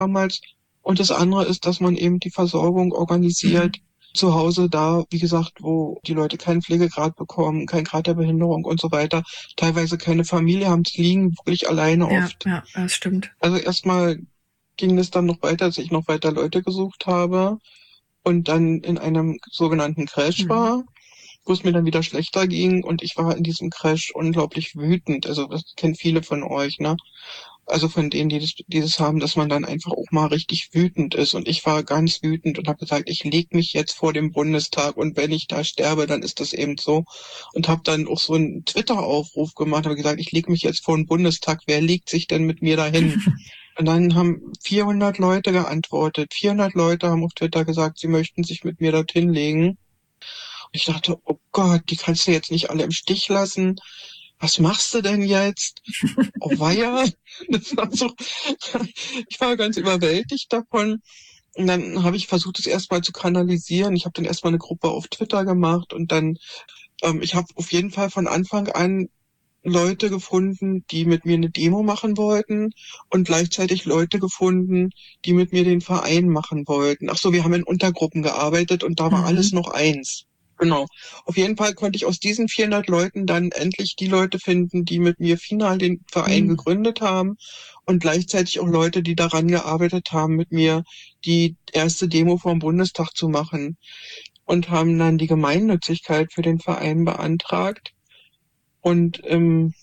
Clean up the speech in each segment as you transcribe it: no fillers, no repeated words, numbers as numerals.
damals. Und das andere ist, dass man eben die Versorgung organisiert. Mhm. Zu Hause da, wie gesagt, wo die Leute keinen Pflegegrad bekommen, keinen Grad der Behinderung und so weiter, teilweise keine Familie haben, die liegen wirklich alleine Ja, oft. ja, das stimmt. Also erstmal ging es dann noch weiter, dass ich noch weiter Leute gesucht habe und dann in einem sogenannten Crash Mhm. war, wo es mir dann wieder schlechter ging und ich war in diesem Crash unglaublich wütend. Also das kennen viele von euch, ne? Also von denen, die das haben, dass man dann einfach auch mal richtig wütend ist. Und ich war ganz wütend und habe gesagt, ich leg mich jetzt vor dem Bundestag und wenn ich da sterbe, dann ist das eben so. Und habe dann auch so einen Twitter-Aufruf gemacht, habe gesagt, ich leg mich jetzt vor den Bundestag, wer legt sich denn mit mir dahin? Und dann haben 400 Leute geantwortet. 400 Leute haben auf Twitter gesagt, sie möchten sich mit mir dorthin legen. Ich dachte, oh Gott, die kannst du jetzt nicht alle im Stich lassen. Was machst du denn jetzt? Oh weia. Das war so, ich war ganz überwältigt davon. Und dann habe ich versucht, es erstmal zu kanalisieren. Ich habe dann erstmal eine Gruppe auf Twitter gemacht und dann, ich habe auf jeden Fall von Anfang an Leute gefunden, die mit mir eine Demo machen wollten und gleichzeitig Leute gefunden, die mit mir den Verein machen wollten. Ach so, wir haben in Untergruppen gearbeitet und da war alles Mhm. noch eins. Genau. Auf jeden Fall konnte ich aus diesen 400 Leuten dann endlich die Leute finden, die mit mir final den Verein Mhm. gegründet haben und gleichzeitig auch Leute, die daran gearbeitet haben, mit mir die erste Demo vom Bundestag zu machen und haben dann die Gemeinnützigkeit für den Verein beantragt. Und im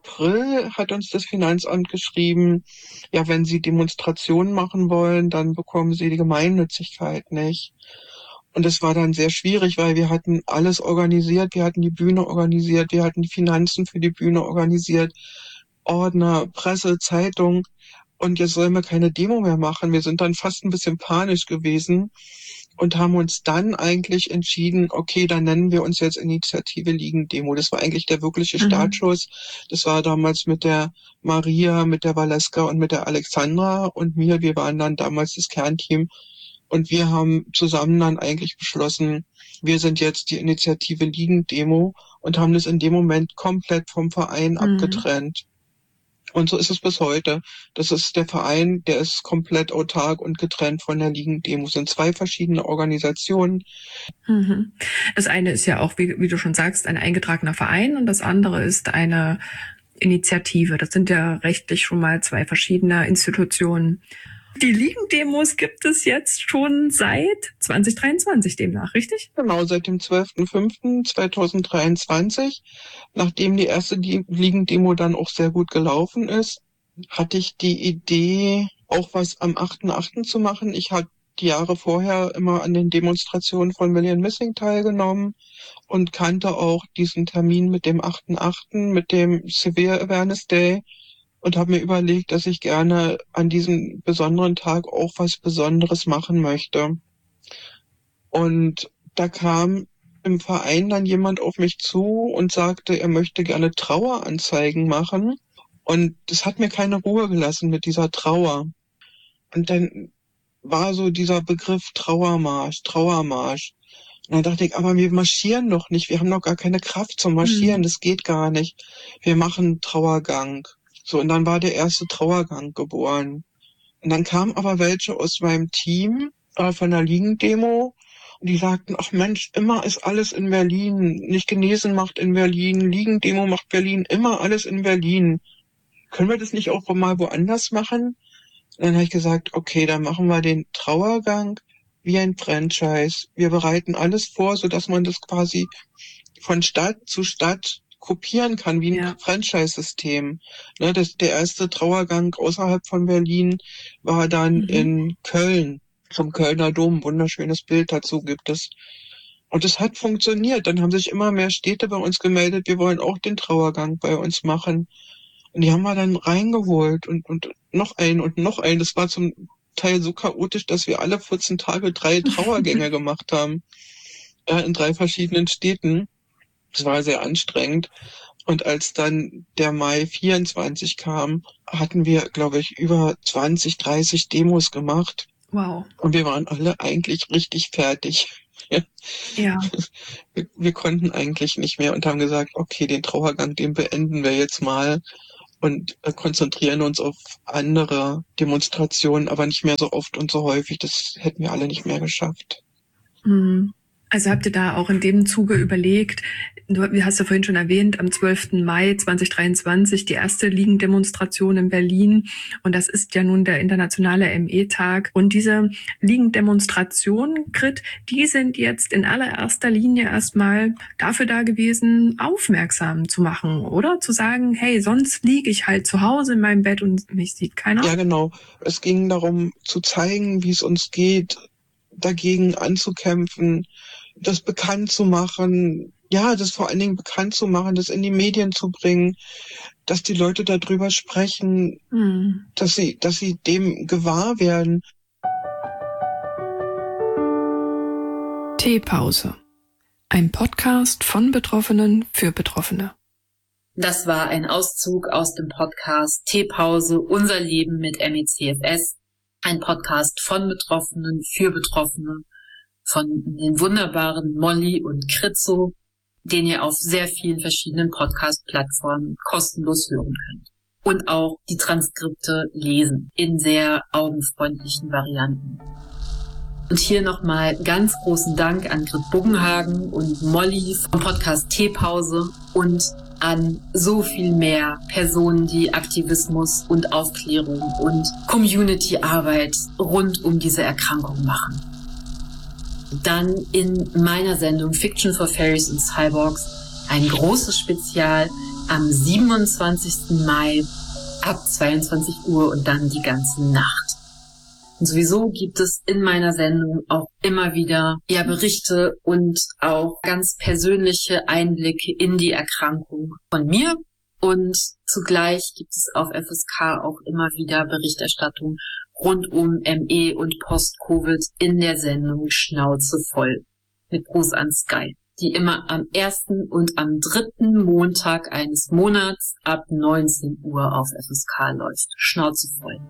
April hat uns das Finanzamt geschrieben, ja, wenn Sie Demonstrationen machen wollen, dann bekommen Sie die Gemeinnützigkeit nicht. Und es war dann sehr schwierig, weil wir hatten alles organisiert, wir hatten die Bühne organisiert, wir hatten die Finanzen für die Bühne organisiert, Ordner, Presse, Zeitung. Und jetzt sollen wir keine Demo mehr machen. Wir sind dann fast ein bisschen panisch gewesen und haben uns dann eigentlich entschieden, okay, dann nennen wir uns jetzt Initiative Liegen-Demo. Das war eigentlich der wirkliche Mhm. Startschuss. Das war damals mit der Maria, mit der Valeska und mit der Alexandra und mir. Wir waren dann damals das Kernteam und wir haben zusammen dann eigentlich beschlossen, wir sind jetzt die Initiative Liegen-Demo und haben das in dem Moment komplett vom Verein Mhm. abgetrennt. Und so ist es bis heute. Das ist der Verein, der ist komplett autark und getrennt von der Ligen-Demo. Es sind zwei verschiedene Organisationen. Mhm. Das eine ist ja auch, wie du schon sagst, ein eingetragener Verein und das andere ist eine Initiative. Das sind ja rechtlich schon mal zwei verschiedene Institutionen. Die Ligendemos gibt es jetzt schon seit 2023 demnach, richtig? Genau, seit dem 12.05.2023, nachdem die erste Ligen-Demo dann auch sehr gut gelaufen ist, hatte ich die Idee, auch was am 8.8. zu machen. Ich hatte die Jahre vorher immer an den Demonstrationen von Million Missing teilgenommen und kannte auch diesen Termin mit dem 8.8., mit dem Severe Awareness Day und habe mir überlegt, dass ich gerne an diesem besonderen Tag auch was Besonderes machen möchte. Und da kam im Verein dann jemand auf mich zu und sagte, er möchte gerne Traueranzeigen machen. Und das hat mir keine Ruhe gelassen mit dieser Trauer. Und dann war so dieser Begriff Trauermarsch, Trauermarsch. Und dann dachte ich, aber wir marschieren doch nicht. Wir haben noch gar keine Kraft zum Marschieren. Mhm. Das geht gar nicht. Wir machen Trauergang. So, und dann war der erste Trauergang geboren. Und dann kamen aber welche aus meinem Team von der Ligendemo und die sagten, ach Mensch, immer ist alles in Berlin. Nicht genesen macht in Berlin, Ligendemo macht Berlin, immer alles in Berlin. Können wir das nicht auch mal woanders machen? Und dann habe ich gesagt, okay, dann machen wir den Trauergang wie ein Franchise. Wir bereiten alles vor, sodass man das quasi von Stadt zu Stadt kopieren kann, wie ein Ja. Franchise-System. Ne, der erste Trauergang außerhalb von Berlin war dann Mhm. in Köln, zum Kölner Dom. Wunderschönes Bild dazu gibt es. Und es hat funktioniert. Dann haben sich immer mehr Städte bei uns gemeldet, wir wollen auch den Trauergang bei uns machen. Und die haben wir dann reingeholt und noch einen und noch einen. Das war zum Teil so chaotisch, dass wir alle 14 Tage 3 Trauergänge gemacht haben, in 3 verschiedenen Städten. Das war sehr anstrengend. Und als dann der Mai 24 kam, hatten wir, glaube ich, über 20, 30 Demos gemacht. Wow. Und wir waren alle eigentlich richtig fertig. Ja. Ja. Wir konnten eigentlich nicht mehr und haben gesagt, okay, den Trauergang, den beenden wir jetzt mal. und konzentrieren uns auf andere Demonstrationen, aber nicht mehr so oft und so häufig. Das hätten wir alle nicht mehr geschafft. Also habt ihr da auch in dem Zuge überlegt, du hast ja vorhin schon erwähnt, am 12. Mai 2023 die erste Liegendemonstration in Berlin, und das ist ja nun der internationale ME-Tag. Und diese Liegendemonstrationen, Grit, die sind jetzt in allererster Linie erstmal dafür da gewesen, aufmerksam zu machen, oder? Zu sagen, hey, sonst liege ich halt zu Hause in meinem Bett und mich sieht keiner. Ja, genau. Es ging darum zu zeigen, wie es uns geht, dagegen anzukämpfen, das bekannt zu machen, ja, das vor allen Dingen bekannt zu machen, das in die Medien zu bringen, dass die Leute darüber sprechen, dass sie dem gewahr werden. Teepause. Ein Podcast von Betroffenen für Betroffene. Das war ein Auszug aus dem Podcast Teepause, unser Leben mit MECFS. Ein Podcast von Betroffenen für Betroffene, von den wunderbaren Molly und Kritzo, den ihr auf sehr vielen verschiedenen Podcast-Plattformen kostenlos hören könnt. Und auch die Transkripte lesen in sehr augenfreundlichen Varianten. Und hier nochmal ganz großen Dank an Grit Buggenhagen und Molly vom Podcast Teepause und an so viel mehr Personen, die Aktivismus und Aufklärung und Community-Arbeit rund um diese Erkrankung machen. Dann in meiner Sendung Fiction for Fairies and Cyborgs ein großes Spezial am 27. Mai ab 22 Uhr und dann die ganze Nacht. Und sowieso gibt es in meiner Sendung auch immer wieder Berichte und auch ganz persönliche Einblicke in die Erkrankung von mir. Und zugleich gibt es auf FSK auch immer wieder Berichterstattung rund um ME und Post-Covid in der Sendung Schnauze voll mit Gruß an Sky, die immer am 1. und am 3. Montag eines Monats ab 19 Uhr auf FSK läuft. Schnauze voll.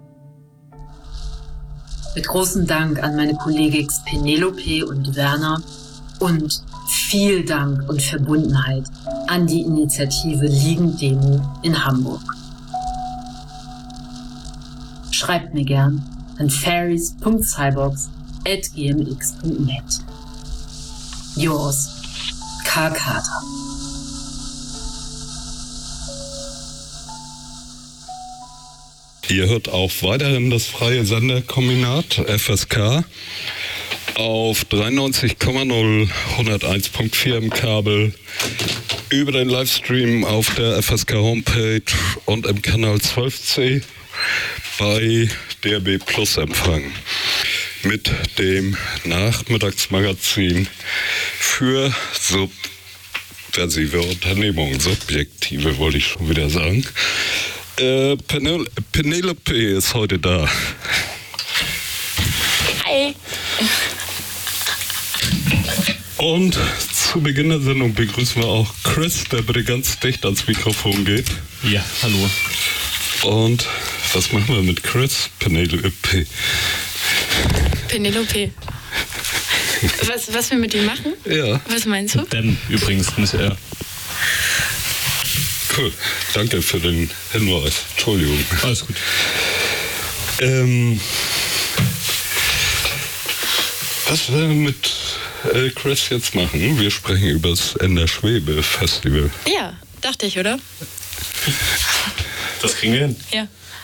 Mit großem Dank an meine Kollegin Penelope und Werner und viel Dank und Verbundenheit an die Initiative Liegendemo in Hamburg. Schreibt mir gern an fairies.cyborgs@gmx.net. Yours, K. Carter. Ihr hört auch weiterhin das freie Senderkombinat FSK auf 93,0, 101.4 im Kabel, über den Livestream auf der FSK Homepage und im Kanal 12C bei DRB Plus Empfang mit dem Nachmittagsmagazin für subversive Unternehmungen, subjektive wollte ich schon wieder sagen. Penelope ist heute da. Hi. Und zu Beginn der Sendung begrüßen wir auch Chris, der bitte ganz dicht ans Mikrofon geht. Ja, hallo. Und was machen wir mit Chris? Penelope. Penelope. Was wir mit ihm machen? Ja. Was meinst du? Dan übrigens, nicht er. Cool, danke für den Hinweis. Entschuldigung. Alles gut. Was wir mit Chris jetzt machen, wir sprechen über das Ender-Schwebe Festival. Ja, dachte ich, oder? Das kriegen wir hin. Ja.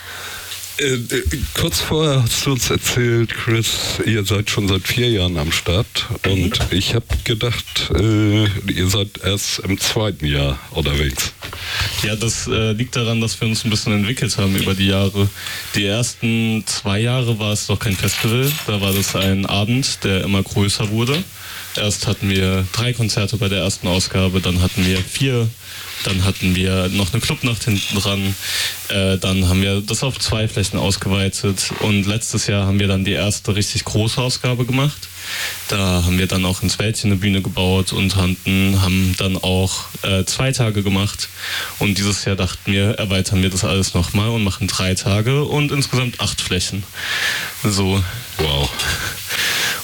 Kurz vorher hast du uns erzählt, Chris, ihr seid schon seit 4 Jahren am Start und ich habe gedacht, ihr seid erst im 2. Jahr unterwegs. Ja, das liegt daran, dass wir uns ein bisschen entwickelt haben über die Jahre. Die ersten 2 Jahre war es noch kein Festival, da war das ein Abend, der immer größer wurde. Erst hatten wir 3 Konzerte bei der ersten Ausgabe, dann hatten wir 4, dann hatten wir noch eine Clubnacht hinten dran, dann haben wir das auf 2 Flächen ausgeweitet und letztes Jahr haben wir dann die erste richtig große Ausgabe gemacht. Da haben wir dann auch ins Wäldchen eine Bühne gebaut und haben dann auch 2 Tage gemacht und dieses Jahr dachten wir, erweitern wir das alles nochmal und machen 3 Tage und insgesamt 8 Flächen. So. Wow.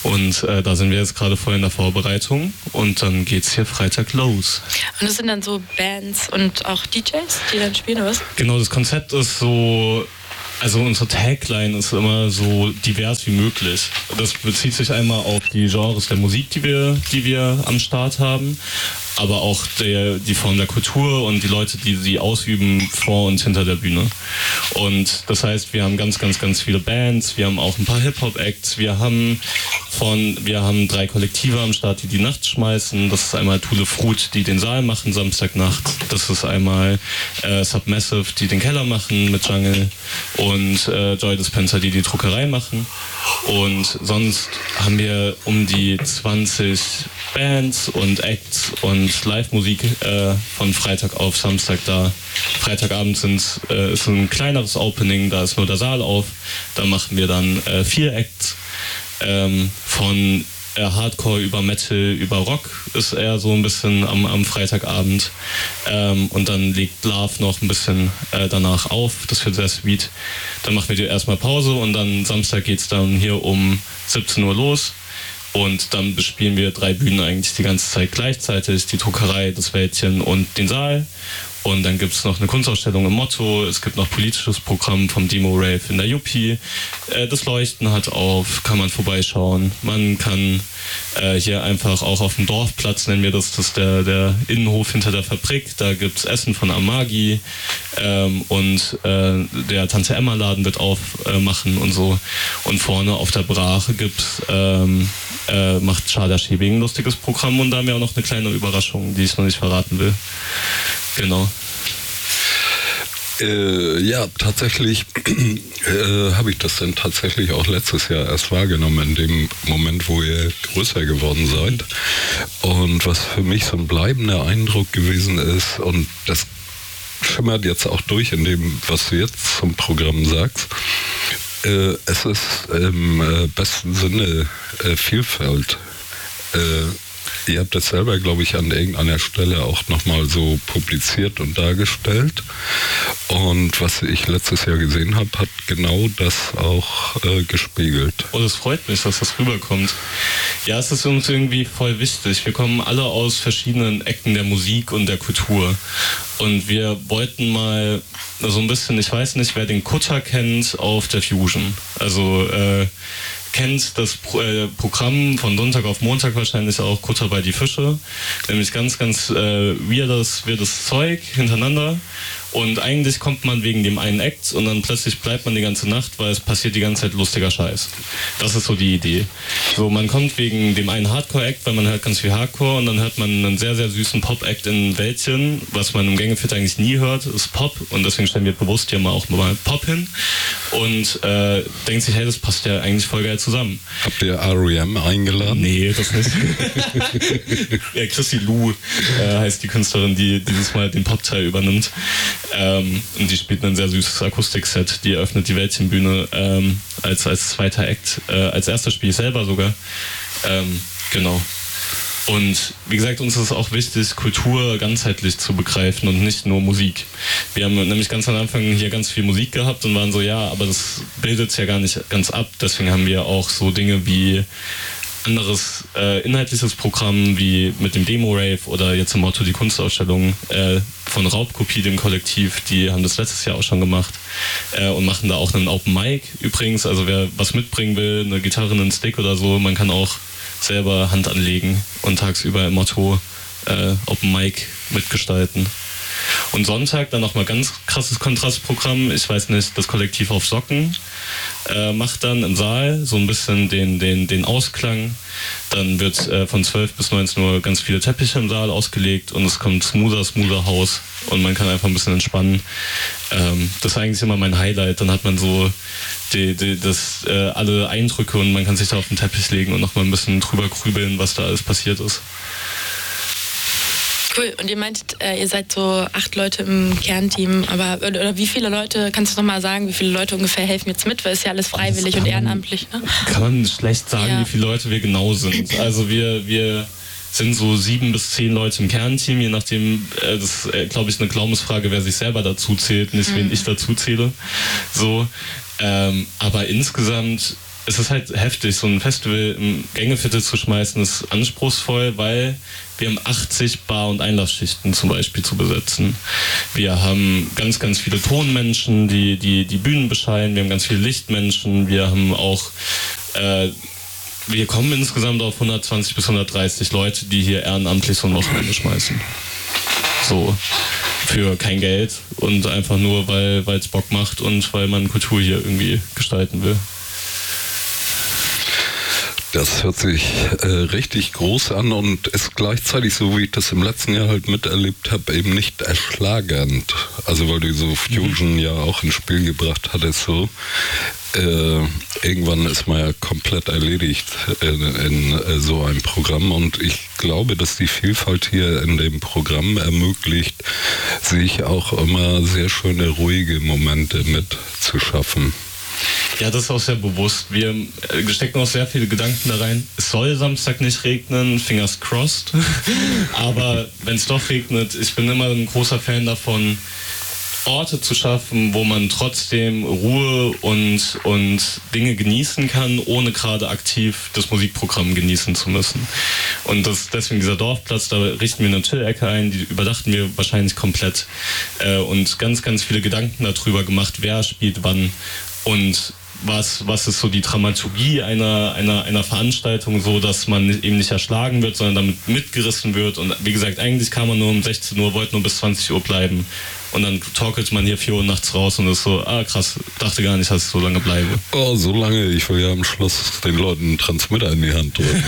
Und da sind wir jetzt gerade voll in der Vorbereitung und dann geht's hier Freitag los. Und das sind dann so Bands und auch DJs, die dann spielen, oder was? Genau, das Konzept ist so, also unsere Tagline ist immer so divers wie möglich. Das bezieht sich einmal auf die Genres der Musik, die wir am Start haben, aber auch die Form der Kultur und die Leute, die sie ausüben vor und hinter der Bühne. Und das heißt, wir haben ganz, ganz, ganz viele Bands, wir haben auch ein paar Hip-Hop-Acts, wir haben 3 Kollektive am Start, die nachts schmeißen. Das ist einmal Thule Fruit, die den Saal machen Samstagnacht. Das ist einmal Submassive, die den Keller machen mit Jungle, und Joy Dispenser, die Druckerei machen. Und sonst haben wir um die 20 Bands und Acts und Live-Musik von Freitag auf Samstag da. Freitagabend ist ein kleineres Opening, da ist nur der Saal auf. Da machen wir dann 4 Acts. Von Hardcore über Metal über Rock ist eher so ein bisschen am Freitagabend. Und dann legt Love noch ein bisschen danach auf. Das wird sehr sweet. Dann machen wir erstmal Pause und dann Samstag geht's dann hier um 17 Uhr los. Und dann bespielen wir 3 Bühnen eigentlich die ganze Zeit gleichzeitig. Die Druckerei, das Wäldchen und den Saal. Und dann gibt es noch eine Kunstausstellung im Motto. Es gibt noch politisches Programm vom Demo Rave in der Juppie. Das Leuchten hat auf, kann man vorbeischauen. Man kann hier einfach auch auf dem Dorfplatz, nennen wir das, ist der Innenhof hinter der Fabrik. Da gibt es Essen von Amagi. Und der Tante Emma Laden wird aufmachen und so. Und vorne auf der Brache macht Schader Schäbing ein lustiges Programm. Und da haben wir auch noch eine kleine Überraschung, die ich noch nicht verraten will. Genau. Ja, tatsächlich habe ich das dann tatsächlich auch letztes Jahr erst wahrgenommen, in dem Moment, wo ihr größer geworden seid. Und was für mich so ein bleibender Eindruck gewesen ist, und das schimmert jetzt auch durch in dem, was du jetzt zum Programm sagst, es ist im besten Sinne Vielfalt. Ihr habt das selber, glaube ich, an irgendeiner Stelle auch nochmal so publiziert und dargestellt. Und was ich letztes Jahr gesehen habe, hat genau das auch gespiegelt. Oh, das freut mich, dass das rüberkommt. Ja, es ist uns irgendwie voll wichtig. Wir kommen alle aus verschiedenen Ecken der Musik und der Kultur. Und wir wollten mal so ein bisschen, ich weiß nicht, wer den Kutter kennt auf der Fusion. Also kennt das Programm von Sonntag auf Montag wahrscheinlich auch, Kutter bei die Fische. Nämlich ganz, ganz weirdes Zeug hintereinander. Und eigentlich kommt man wegen dem einen Act und dann plötzlich bleibt man die ganze Nacht, weil es passiert die ganze Zeit lustiger Scheiß. Das ist so die Idee. So, man kommt wegen dem einen Hardcore-Act, weil man hört ganz viel Hardcore, und dann hört man einen sehr, sehr süßen Pop-Act in Wäldchen, was man im Gängefit eigentlich nie hört, ist Pop, und deswegen stellen wir bewusst hier mal auch mal Pop hin und denkt sich, hey, das passt ja eigentlich voll geil zusammen. Habt ihr R.E.M. eingeladen? Nee, das nicht. Ja, Chrissy Lou heißt die Künstlerin, die dieses Mal den Pop-Teil übernimmt. Und die spielt ein sehr süßes Akustikset. Die eröffnet die Wäldchenbühne als zweiter Act. Als erster spiele ich selber sogar. Genau. Und wie gesagt, uns ist auch wichtig, Kultur ganzheitlich zu begreifen und nicht nur Musik. Wir haben nämlich ganz am Anfang hier ganz viel Musik gehabt und waren so, ja, aber das bildet es ja gar nicht ganz ab. Deswegen haben wir auch so Dinge wie anderes inhaltliches Programm wie mit dem Demo Rave oder jetzt im Motto die Kunstausstellung von Raubkopie, dem Kollektiv, die haben das letztes Jahr auch schon gemacht und machen da auch einen Open Mic übrigens. Also wer was mitbringen will, eine Gitarre, einen Stick oder so, man kann auch selber Hand anlegen und tagsüber im Motto Open Mic mitgestalten. Und Sonntag dann nochmal ganz krasses Kontrastprogramm. Ich weiß nicht, das Kollektiv auf Socken macht dann im Saal so ein bisschen den Ausklang. Dann wird von 12 bis 19 Uhr ganz viele Teppiche im Saal ausgelegt und es kommt smoother House und man kann einfach ein bisschen entspannen. Das ist eigentlich immer mein Highlight. Dann hat man so alle Eindrücke und man kann sich da auf den Teppich legen und nochmal ein bisschen drüber grübeln, was da alles passiert ist. Cool. Und ihr meintet, ihr seid so 8 Leute im Kernteam, aber oder wie viele Leute, kannst du noch mal sagen, wie viele Leute ungefähr helfen jetzt mit, weil es ja alles freiwillig und ehrenamtlich, ne? Kann man schlecht sagen, ja, wie viele Leute wir genau sind. Also wir sind so 7 bis 10 Leute im Kernteam, je nachdem, das ist, glaube ich, eine Glaubensfrage, wer sich selber dazu zählt, nicht wen ich dazu zähle. So, aber insgesamt es ist halt heftig, so ein Festival im Gängeviertel zu schmeißen, ist anspruchsvoll, weil wir haben 80 Bar- und Einlassschichten zum Beispiel zu besetzen. Wir haben ganz, ganz viele Tonmenschen, die Bühnen bescheiden, wir haben ganz viele Lichtmenschen, wir haben auch, wir kommen insgesamt auf 120 bis 130 Leute, die hier ehrenamtlich so ein Wochenende schmeißen. So, für kein Geld und einfach nur, weil es Bock macht und weil man Kultur hier irgendwie gestalten will. Das hört sich richtig groß an und ist gleichzeitig, so wie ich das im letzten Jahr halt miterlebt habe, eben nicht erschlagend. Also weil du so Fusion ja auch ins Spiel gebracht hattest, so. Irgendwann ist man ja komplett erledigt in so einem Programm und ich glaube, dass die Vielfalt hier in dem Programm ermöglicht, sich auch immer sehr schöne, ruhige Momente mitzuschaffen. Ja, das ist auch sehr bewusst. Wir stecken auch sehr viele Gedanken da rein. Es soll Samstag nicht regnen, fingers crossed. Aber wenn es doch regnet, ich bin immer ein großer Fan davon, Orte zu schaffen, wo man trotzdem Ruhe und Dinge genießen kann, ohne gerade aktiv das Musikprogramm genießen zu müssen. Und deswegen dieser Dorfplatz, da richten wir eine Chill-Ecke ein, die überdachten wir wahrscheinlich komplett und ganz, ganz viele Gedanken darüber gemacht, wer spielt wann und was ist so die Dramaturgie einer Veranstaltung, so dass man eben nicht erschlagen wird, sondern damit mitgerissen wird. Und wie gesagt, eigentlich kam man nur um 16 Uhr, wollte nur bis 20 Uhr bleiben. Und dann torkelt man hier 4 Uhr nachts raus und ist so, krass, dachte gar nicht, dass ich so lange bleibe. Oh, so lange, ich will ja am Schluss den Leuten einen Transmitter in die Hand drücken.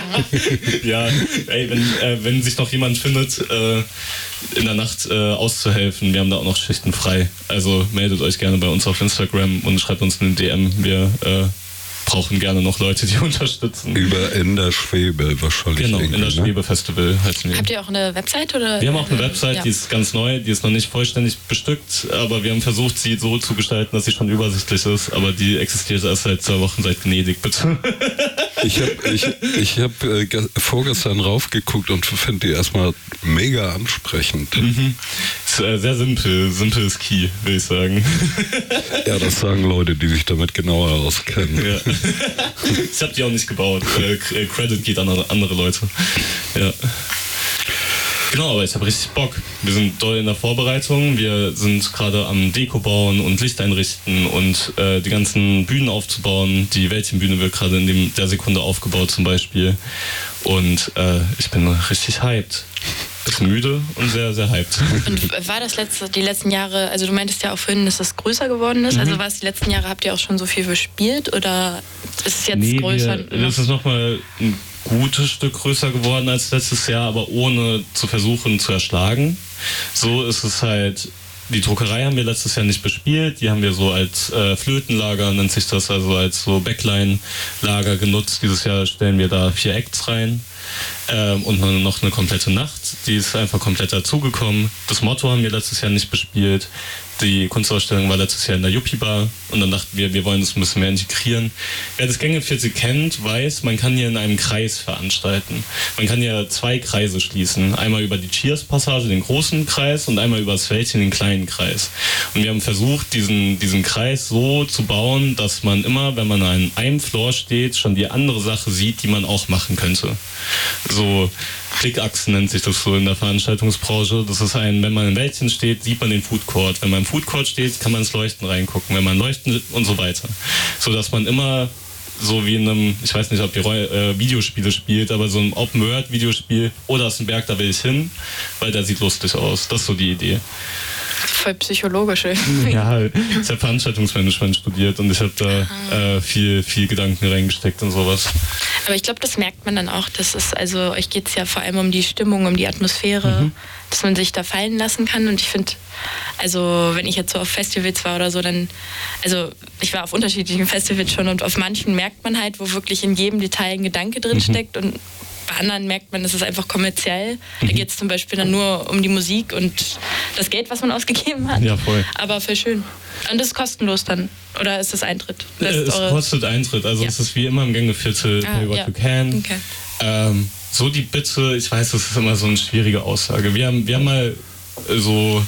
Ja, ey, wenn sich noch jemand findet, in der Nacht auszuhelfen, wir haben da auch noch Schichten frei. Also meldet euch gerne bei uns auf Instagram und schreibt uns eine DM. Wir brauchen gerne noch Leute, die unterstützen. Über In der Schwebe wahrscheinlich. Genau, In der Schwebe Festival heißen wir. Habt ihr auch eine Website? Oder? Wir haben auch eine Website, ja. Die ist ganz neu, die ist noch nicht vollständig bestückt, aber wir haben versucht, sie so zu gestalten, dass sie schon übersichtlich ist, aber die existiert erst seit 2 Wochen, seit Venedig, bitte. Ich hab vorgestern raufgeguckt und finde die erstmal mega ansprechend. Mhm. Ist sehr simpel ist key, will ich sagen. Ja, das sagen Leute, die sich damit genauer auskennen. Ja. Ich habe die auch nicht gebaut. Credit geht an andere Leute. Ja. Genau, aber ich habe richtig Bock. Wir sind doll in der Vorbereitung. Wir sind gerade am Deko bauen und Licht einrichten und die ganzen Bühnen aufzubauen. Die Wäldchenbühne wird gerade in der Sekunde aufgebaut zum Beispiel. Und ich bin richtig hyped. Bisschen müde und sehr, sehr hyped. Und war das die letzten Jahre, also du meintest ja auch vorhin, dass das größer geworden ist. Also war es die letzten Jahre, habt ihr auch schon so viel gespielt oder ist es jetzt größer? Das ist nochmal ein gutes Stück größer geworden als letztes Jahr, aber ohne zu versuchen zu erschlagen. So ist es halt, die Druckerei haben wir letztes Jahr nicht bespielt, die haben wir so als Flötenlager, nennt sich das, also als so Backline-Lager genutzt. Dieses Jahr stellen wir da 4 Acts rein. Und noch eine komplette Nacht, die ist einfach komplett dazugekommen. Das Motto haben wir letztes Jahr nicht bespielt. Die Kunstausstellung war letztes Jahr in der Yuppie-Bar und dann dachten wir wollen das ein bisschen mehr integrieren. Wer das Gängeviertel kennt, weiß, man kann hier in einem Kreis veranstalten. Man kann ja 2 Kreise schließen. Einmal über die Cheers-Passage, den großen Kreis, und einmal über das Wäldchen, den kleinen Kreis. Und wir haben versucht, diesen Kreis so zu bauen, dass man immer, wenn man an einem Floor steht, schon die andere Sache sieht, die man auch machen könnte. So Klickachsen nennt sich das so in der Veranstaltungsbranche. Das ist wenn man im Wäldchen steht, sieht man den Food Court. Wenn man im Food Court steht, kann man ins Leuchten reingucken. Wenn man Leuchten und so weiter. So dass man immer so wie in einem, ich weiß nicht, ob ihr Videospiele spielt, aber so ein Open-World-Videospiel, oder ist ein Berg, da will ich hin, weil der sieht lustig aus. Das ist so die Idee. Voll psychologisch. Ja, ich habe Veranstaltungsmanagement studiert und ich habe da viel Gedanken reingesteckt und sowas. Aber ich glaube, das merkt man dann auch, also euch geht es ja vor allem um die Stimmung, um die Atmosphäre, dass man sich da fallen lassen kann. Und ich finde, also wenn ich jetzt so auf Festivals war oder so, also ich war auf unterschiedlichen Festivals schon und auf manchen merkt man halt, wo wirklich in jedem Detail ein Gedanke drin steckt und bei anderen merkt man, es ist einfach kommerziell. Da geht es zum Beispiel dann nur um die Musik und das Geld, was man ausgegeben hat. Ja, voll. Aber voll schön. Und das ist kostenlos dann? Oder ist das Eintritt? Es kostet Eintritt. Also es ist wie immer im Gängeviertel, pay what you can. Okay. So die Bitte, ich weiß, das ist immer so eine schwierige Aussage. Wir haben mal so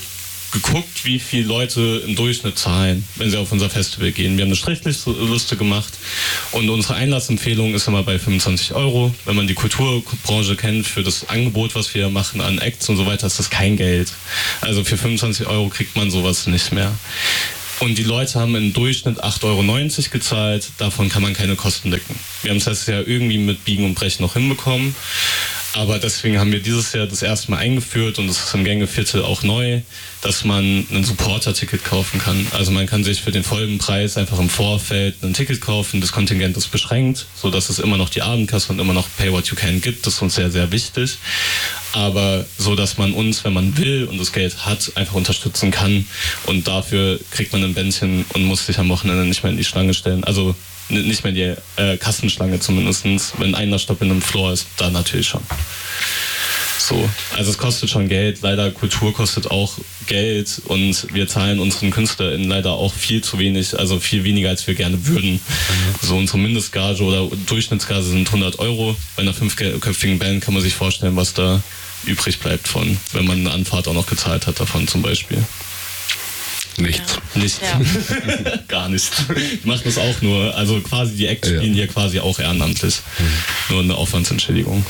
geguckt, wie viele Leute im Durchschnitt zahlen, wenn sie auf unser Festival gehen. Wir haben eine Strichliste gemacht und unsere Einlassempfehlung ist immer bei 25 €. Wenn man die Kulturbranche kennt, für das Angebot, was wir machen an Acts und so weiter, ist das kein Geld. Also für 25 € kriegt man sowas nicht mehr. Und die Leute haben im Durchschnitt 8,90 € gezahlt, davon kann man keine Kosten decken. Wir haben es letztes Jahr irgendwie mit Biegen und Brechen noch hinbekommen, aber deswegen haben wir dieses Jahr das erste Mal eingeführt und das ist im Gängeviertel auch neu, dass man ein Supporter-Ticket kaufen kann. Also man kann sich für den vollen Preis einfach im Vorfeld ein Ticket kaufen, das Kontingent ist beschränkt, sodass es immer noch die Abendkasse und immer noch Pay What You Can gibt, das ist uns sehr, sehr wichtig. Aber so, dass man uns, wenn man will und das Geld hat, einfach unterstützen kann und dafür kriegt man ein Bändchen und muss sich am Wochenende nicht mehr in die Schlange stellen. Also nicht mehr in die Kassenschlange zumindest. Wenn einer Stopp in einem Floor ist, dann natürlich schon. So, also es kostet schon Geld. Leider Kultur kostet auch Geld und wir zahlen unseren KünstlerInnen leider auch viel zu wenig, also viel weniger als wir gerne würden. So unsere Mindestgage oder Durchschnittsgage sind 100 €. Bei einer 5-köpfigen Band kann man sich vorstellen, was da übrig bleibt von, wenn man eine Anfahrt auch noch gezahlt hat davon zum Beispiel. Nichts. Ja. Nichts. Ja. Gar nichts. Die machen das auch nur, also quasi die Acts spielen hier quasi auch ehrenamtlich. Nur eine Aufwandsentschädigung.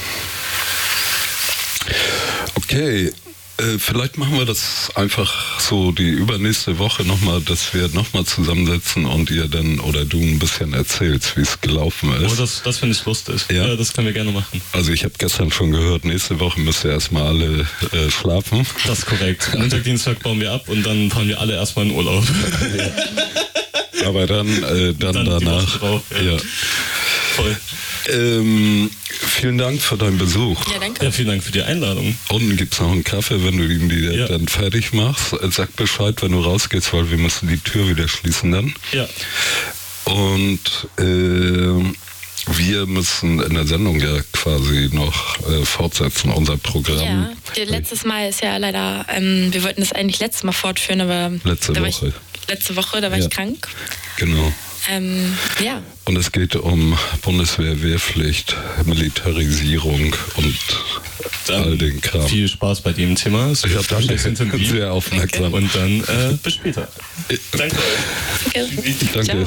Okay, vielleicht machen wir das einfach so die übernächste Woche nochmal, dass wir nochmal zusammensetzen und ihr dann oder du ein bisschen erzählst, wie es gelaufen ist. Oh, das finde ich lustig. Ja, das können wir gerne machen. Also ich habe gestern schon gehört, nächste Woche müsst ihr erstmal alle schlafen. Das ist korrekt. Montag, Dienstag bauen wir ab und dann fahren wir alle erstmal in Urlaub. Ja. Aber dann danach. Drauf, ja. Voll. Vielen Dank für deinen Besuch. Ja, danke. Ja, vielen Dank für die Einladung. Unten gibt es noch einen Kaffee, wenn du ihn dann fertig machst. Sag Bescheid, wenn du rausgehst, weil wir müssen die Tür wieder schließen dann. Ja. Und wir müssen in der Sendung ja quasi noch fortsetzen, unser Programm. Ja, letztes Mal ist ja leider, wir wollten das eigentlich letztes Mal fortführen, aber letzte Woche, da war ich krank. Genau. Ja. Und es geht um Bundeswehr, Wehrpflicht, Militarisierung und all den Kram. Viel Spaß bei dem Thema. Ja, danke. Sehr aufmerksam. Und dann bis später. Danke euch. Danke. Ciao.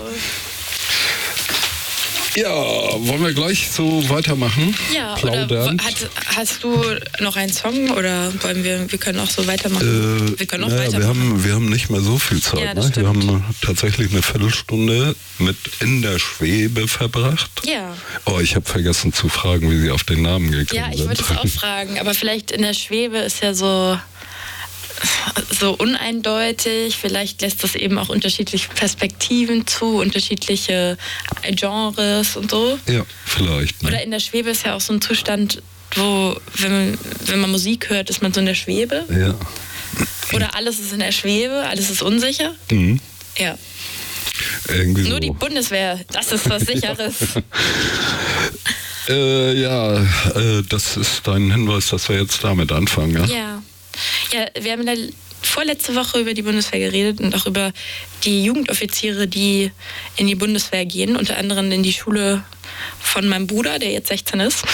Ja, wollen wir gleich so weitermachen? Ja, plaudern? Oder hast du noch einen Song oder wollen wir können auch so weitermachen? Wir können auch weitermachen. Wir haben nicht mehr so viel Zeit. Ja, das ne? Wir haben tatsächlich eine Viertelstunde mit in der Schwebe verbracht. Ja. Oh, ich habe vergessen zu fragen, wie Sie auf den Namen gekommen sind. Ja, ich wollte es auch fragen, aber vielleicht in der Schwebe ist ja so uneindeutig, vielleicht lässt das eben auch unterschiedliche Perspektiven zu, unterschiedliche Genres und so. Ja, vielleicht. Ne? Oder in der Schwebe ist ja auch so ein Zustand, wo, wenn man Musik hört, ist man so in der Schwebe. Ja. Oder alles ist in der Schwebe, alles ist unsicher. Mhm. Ja. Irgendwie Nur so. die Bundeswehr, das ist was Sicheres. Das ist dein Hinweis, dass wir jetzt damit anfangen, ja? Ja, wir haben vorletzte Woche über die Bundeswehr geredet und auch über die Jugendoffiziere, die in die Bundeswehr gehen, unter anderem in die Schule von meinem Bruder, der jetzt 16 ist.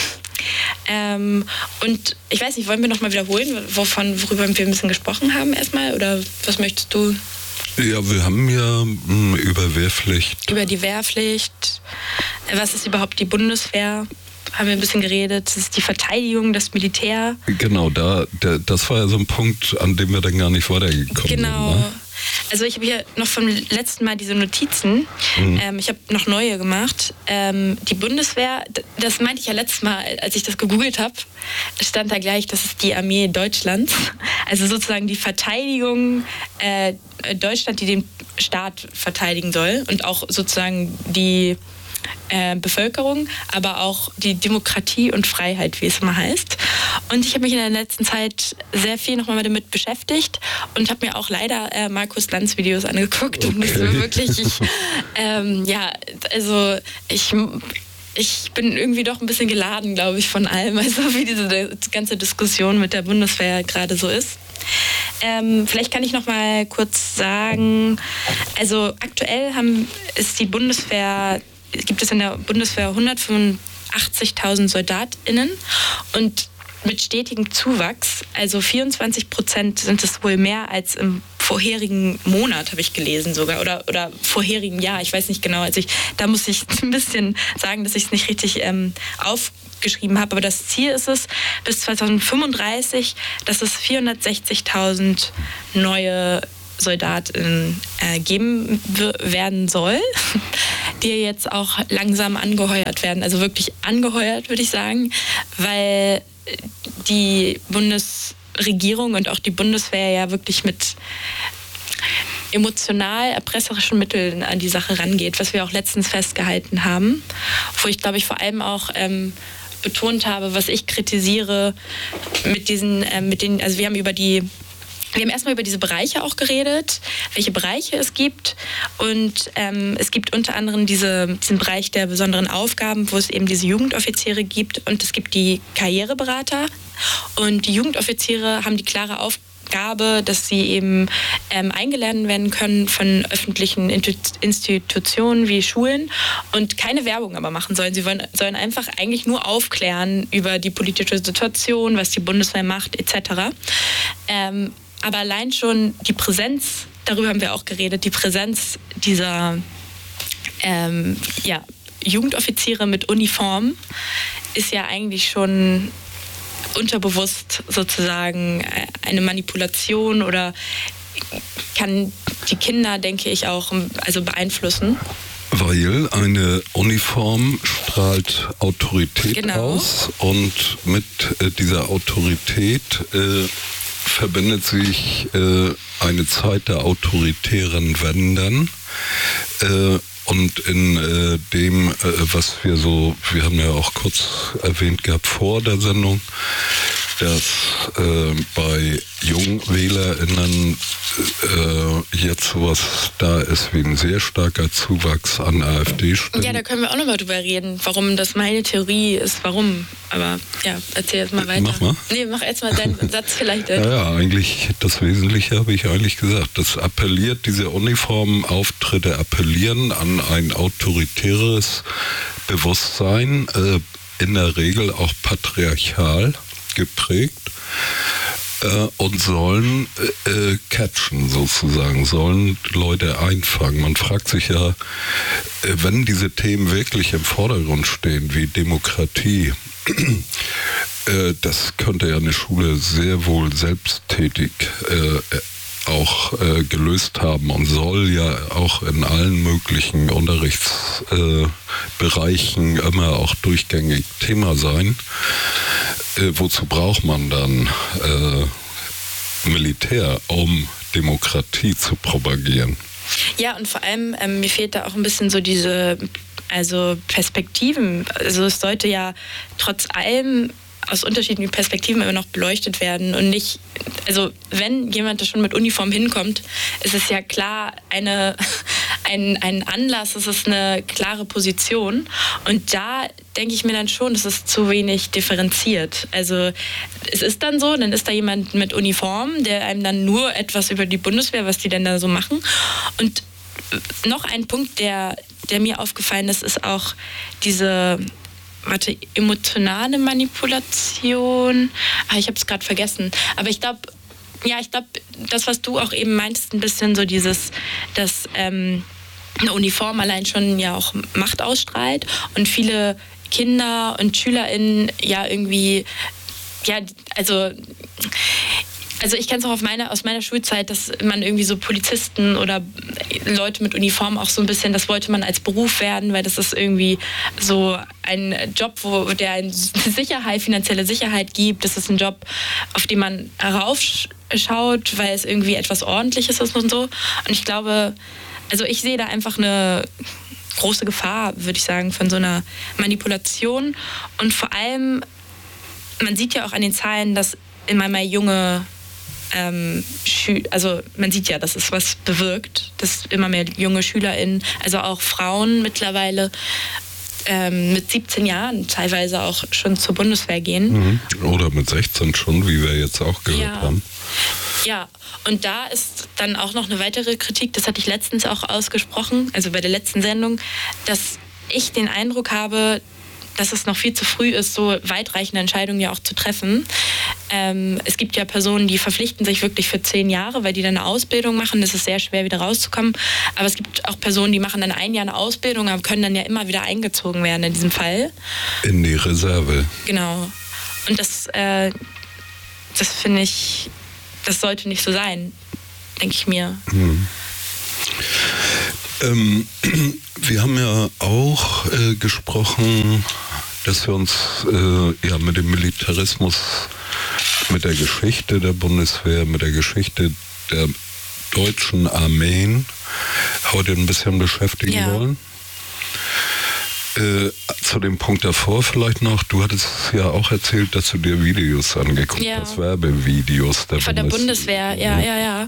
Und ich weiß nicht, wollen wir nochmal wiederholen, worüber wir ein bisschen gesprochen haben erstmal? Oder was möchtest du? Ja, wir haben ja über Wehrpflicht. Über die Wehrpflicht. Was ist überhaupt die Bundeswehr? Haben wir ein bisschen geredet. Das ist die Verteidigung, das Militär. Genau, das war ja so ein Punkt, an dem wir dann gar nicht weitergekommen sind. Genau. Ne? Also ich habe hier noch vom letzten Mal diese Notizen. Ich habe noch neue gemacht. Die Bundeswehr, das meinte ich ja letztes Mal, als ich das gegoogelt habe, stand da gleich, das ist die Armee Deutschlands. Also sozusagen die Verteidigung Deutschland, die den Staat verteidigen soll und auch sozusagen die Bevölkerung, aber auch die Demokratie und Freiheit, wie es immer heißt. Und ich habe mich in der letzten Zeit sehr viel nochmal damit beschäftigt und habe mir auch leider Markus Lanz Videos angeguckt. Okay. Und das war wirklich, ich bin irgendwie doch ein bisschen geladen, glaube ich, von allem, also wie diese ganze Diskussion mit der Bundeswehr gerade so ist. Vielleicht kann ich noch mal kurz sagen, also aktuell gibt es in der Bundeswehr 185.000 SoldatInnen und mit stetigem Zuwachs. Also 24% sind es wohl mehr als im vorherigen Monat, habe ich gelesen sogar, oder vorherigen Jahr, ich weiß nicht genau. Also da muss ich ein bisschen sagen, dass ich es nicht richtig aufgeschrieben habe, aber das Ziel ist es, bis 2035, dass es 460.000 neue SoldatInnen geben werden soll, die jetzt auch langsam angeheuert werden. Also wirklich angeheuert, würde ich sagen, weil die Bundesregierung und auch die Bundeswehr ja wirklich mit emotional erpresserischen Mitteln an die Sache rangeht, was wir auch letztens festgehalten haben, wo ich, glaube ich, vor allem auch betont habe, was ich kritisiere also wir haben erstmal über diese Bereiche auch geredet, welche Bereiche es gibt. Und es gibt unter anderem diesen Bereich der besonderen Aufgaben, wo es eben diese Jugendoffiziere gibt. Und es gibt die Karriereberater. Und die Jugendoffiziere haben die klare Aufgabe, dass sie eben eingeladen werden können von öffentlichen Institutionen wie Schulen und keine Werbung aber machen sollen. Sie sollen einfach eigentlich nur aufklären über die politische Situation, was die Bundeswehr macht, etc. Aber allein schon die Präsenz, darüber haben wir auch geredet, die Präsenz dieser Jugendoffiziere mit Uniform ist ja eigentlich schon unterbewusst sozusagen eine Manipulation oder kann die Kinder, denke ich, auch beeinflussen. Weil eine Uniform strahlt Autorität aus und mit dieser Autorität verbindet sich eine Zeit der autoritären Wenden und in dem, was wir haben ja auch kurz erwähnt gehabt vor der Sendung, dass bei JungwählerInnen jetzt sowas da ist wie ein sehr starker Zuwachs an AfD-Stimmen. Ja, da können wir auch nochmal drüber reden, warum das meine Theorie ist, warum. Aber ja, erzähl jetzt mal weiter. Mach mal. Nee, mach erst mal deinen Satz vielleicht. Ja, eigentlich das Wesentliche habe ich eigentlich gesagt. Das appelliert, diese Uniformenauftritte appellieren an ein autoritäres Bewusstsein, in der Regel auch patriarchal geprägt, und sollen catchen sozusagen, sollen Leute einfangen. Man fragt sich ja, wenn diese Themen wirklich im Vordergrund stehen, wie Demokratie, das könnte ja eine Schule sehr wohl selbsttätig auch gelöst haben und soll ja auch in allen möglichen Unterrichtsbereichen immer auch durchgängig Thema sein. Wozu braucht man dann Militär, um Demokratie zu propagieren? Ja, und vor allem, mir fehlt da auch ein bisschen so diese Perspektiven. Also es sollte ja trotz allem aus unterschiedlichen Perspektiven immer noch beleuchtet werden und nicht, also wenn jemand da schon mit Uniform hinkommt, ist es ja klar ein Anlass, es ist eine klare Position und da denke ich mir dann schon, das ist zu wenig differenziert. Also es ist dann so, dann ist da jemand mit Uniform, der einem dann nur etwas über die Bundeswehr, was die denn da so machen. Und noch ein Punkt, der mir aufgefallen ist, ist auch diese emotionale Manipulation. Ich habe es gerade vergessen. Aber ich glaube, das, was du auch eben meintest, ein bisschen so dass eine Uniform allein schon ja auch Macht ausstrahlt und viele Kinder und SchülerInnen ja irgendwie, also ich kenne es auch aus meiner Schulzeit, dass man irgendwie so Polizisten oder Leute mit Uniform auch so ein bisschen, das wollte man als Beruf werden, weil das ist irgendwie so ein Job, der eine finanzielle Sicherheit gibt. Das ist ein Job, auf den man heraufschaut, weil es irgendwie etwas Ordentliches ist und so. Und ich glaube, also ich sehe da einfach eine große Gefahr, würde ich sagen, von so einer Manipulation. Und vor allem, man sieht ja auch an den Zahlen, dass immer mehr junge also man sieht ja, dass es was bewirkt, dass immer mehr junge SchülerInnen, also auch Frauen mittlerweile mit 17 Jahren teilweise auch schon zur Bundeswehr gehen. Oder mit 16 schon, wie wir jetzt auch gehört haben. Ja, und da ist dann auch noch eine weitere Kritik, das hatte ich letztens auch ausgesprochen, also bei der letzten Sendung, dass ich den Eindruck habe, dass es noch viel zu früh ist, so weitreichende Entscheidungen ja auch zu treffen. Es gibt ja Personen, die verpflichten sich wirklich für 10 Jahre, weil die dann eine Ausbildung machen. Das ist sehr schwer, wieder rauszukommen. Aber es gibt auch Personen, die machen dann 1 Jahr eine Ausbildung, aber können dann ja immer wieder eingezogen werden in diesem Fall. In die Reserve. Genau. Und das finde ich, das sollte nicht so sein, denke ich mir. Wir haben ja auch gesprochen, dass wir uns mit dem Militarismus, mit der Geschichte der Bundeswehr, mit der Geschichte der deutschen Armeen heute ein bisschen beschäftigen wollen. Zu dem Punkt davor vielleicht noch, du hattest ja auch erzählt, dass du dir Videos angeguckt hast, Werbevideos von der Bundeswehr. Ja,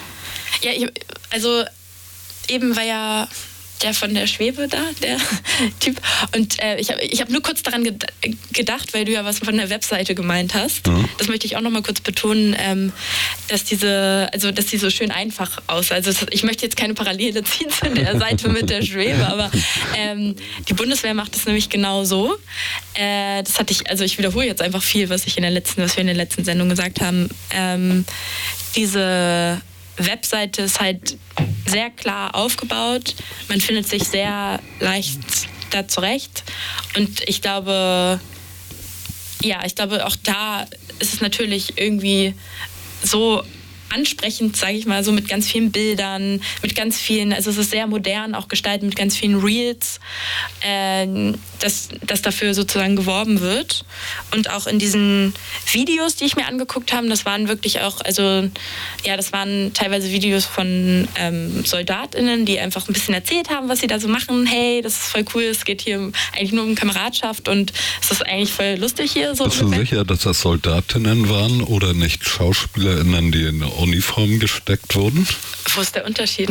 also eben war ja der von der Schwebe da, der Typ. Und ich hab nur kurz daran gedacht, weil du ja was von der Webseite gemeint hast. Mhm. Das möchte ich auch noch mal kurz betonen, dass die so schön einfach aussah. Also ich möchte jetzt keine Parallele ziehen zu der Seite mit der Schwebe, aber die Bundeswehr macht es nämlich genau so. Das hatte ich wiederhole jetzt einfach viel, was wir in der letzten Sendung gesagt haben. Diese Webseite ist halt sehr klar aufgebaut. Man findet sich sehr leicht da zurecht. Und ich glaube, auch da ist es natürlich irgendwie so ansprechend, sage ich mal, so mit ganz vielen Bildern, mit ganz vielen, also es ist sehr modern auch gestaltet, mit ganz vielen Reels, dass dafür sozusagen geworben wird. Und auch in diesen Videos, die ich mir angeguckt habe, das waren wirklich auch, das waren teilweise Videos von SoldatInnen, die einfach ein bisschen erzählt haben, was sie da so machen. Hey, das ist voll cool, es geht hier eigentlich nur um Kameradschaft und es ist eigentlich voll lustig hier. So bist du sicher, dass das SoldatInnen waren oder nicht SchauspielerInnen, die in der Uniform gesteckt wurden? Wo ist der Unterschied?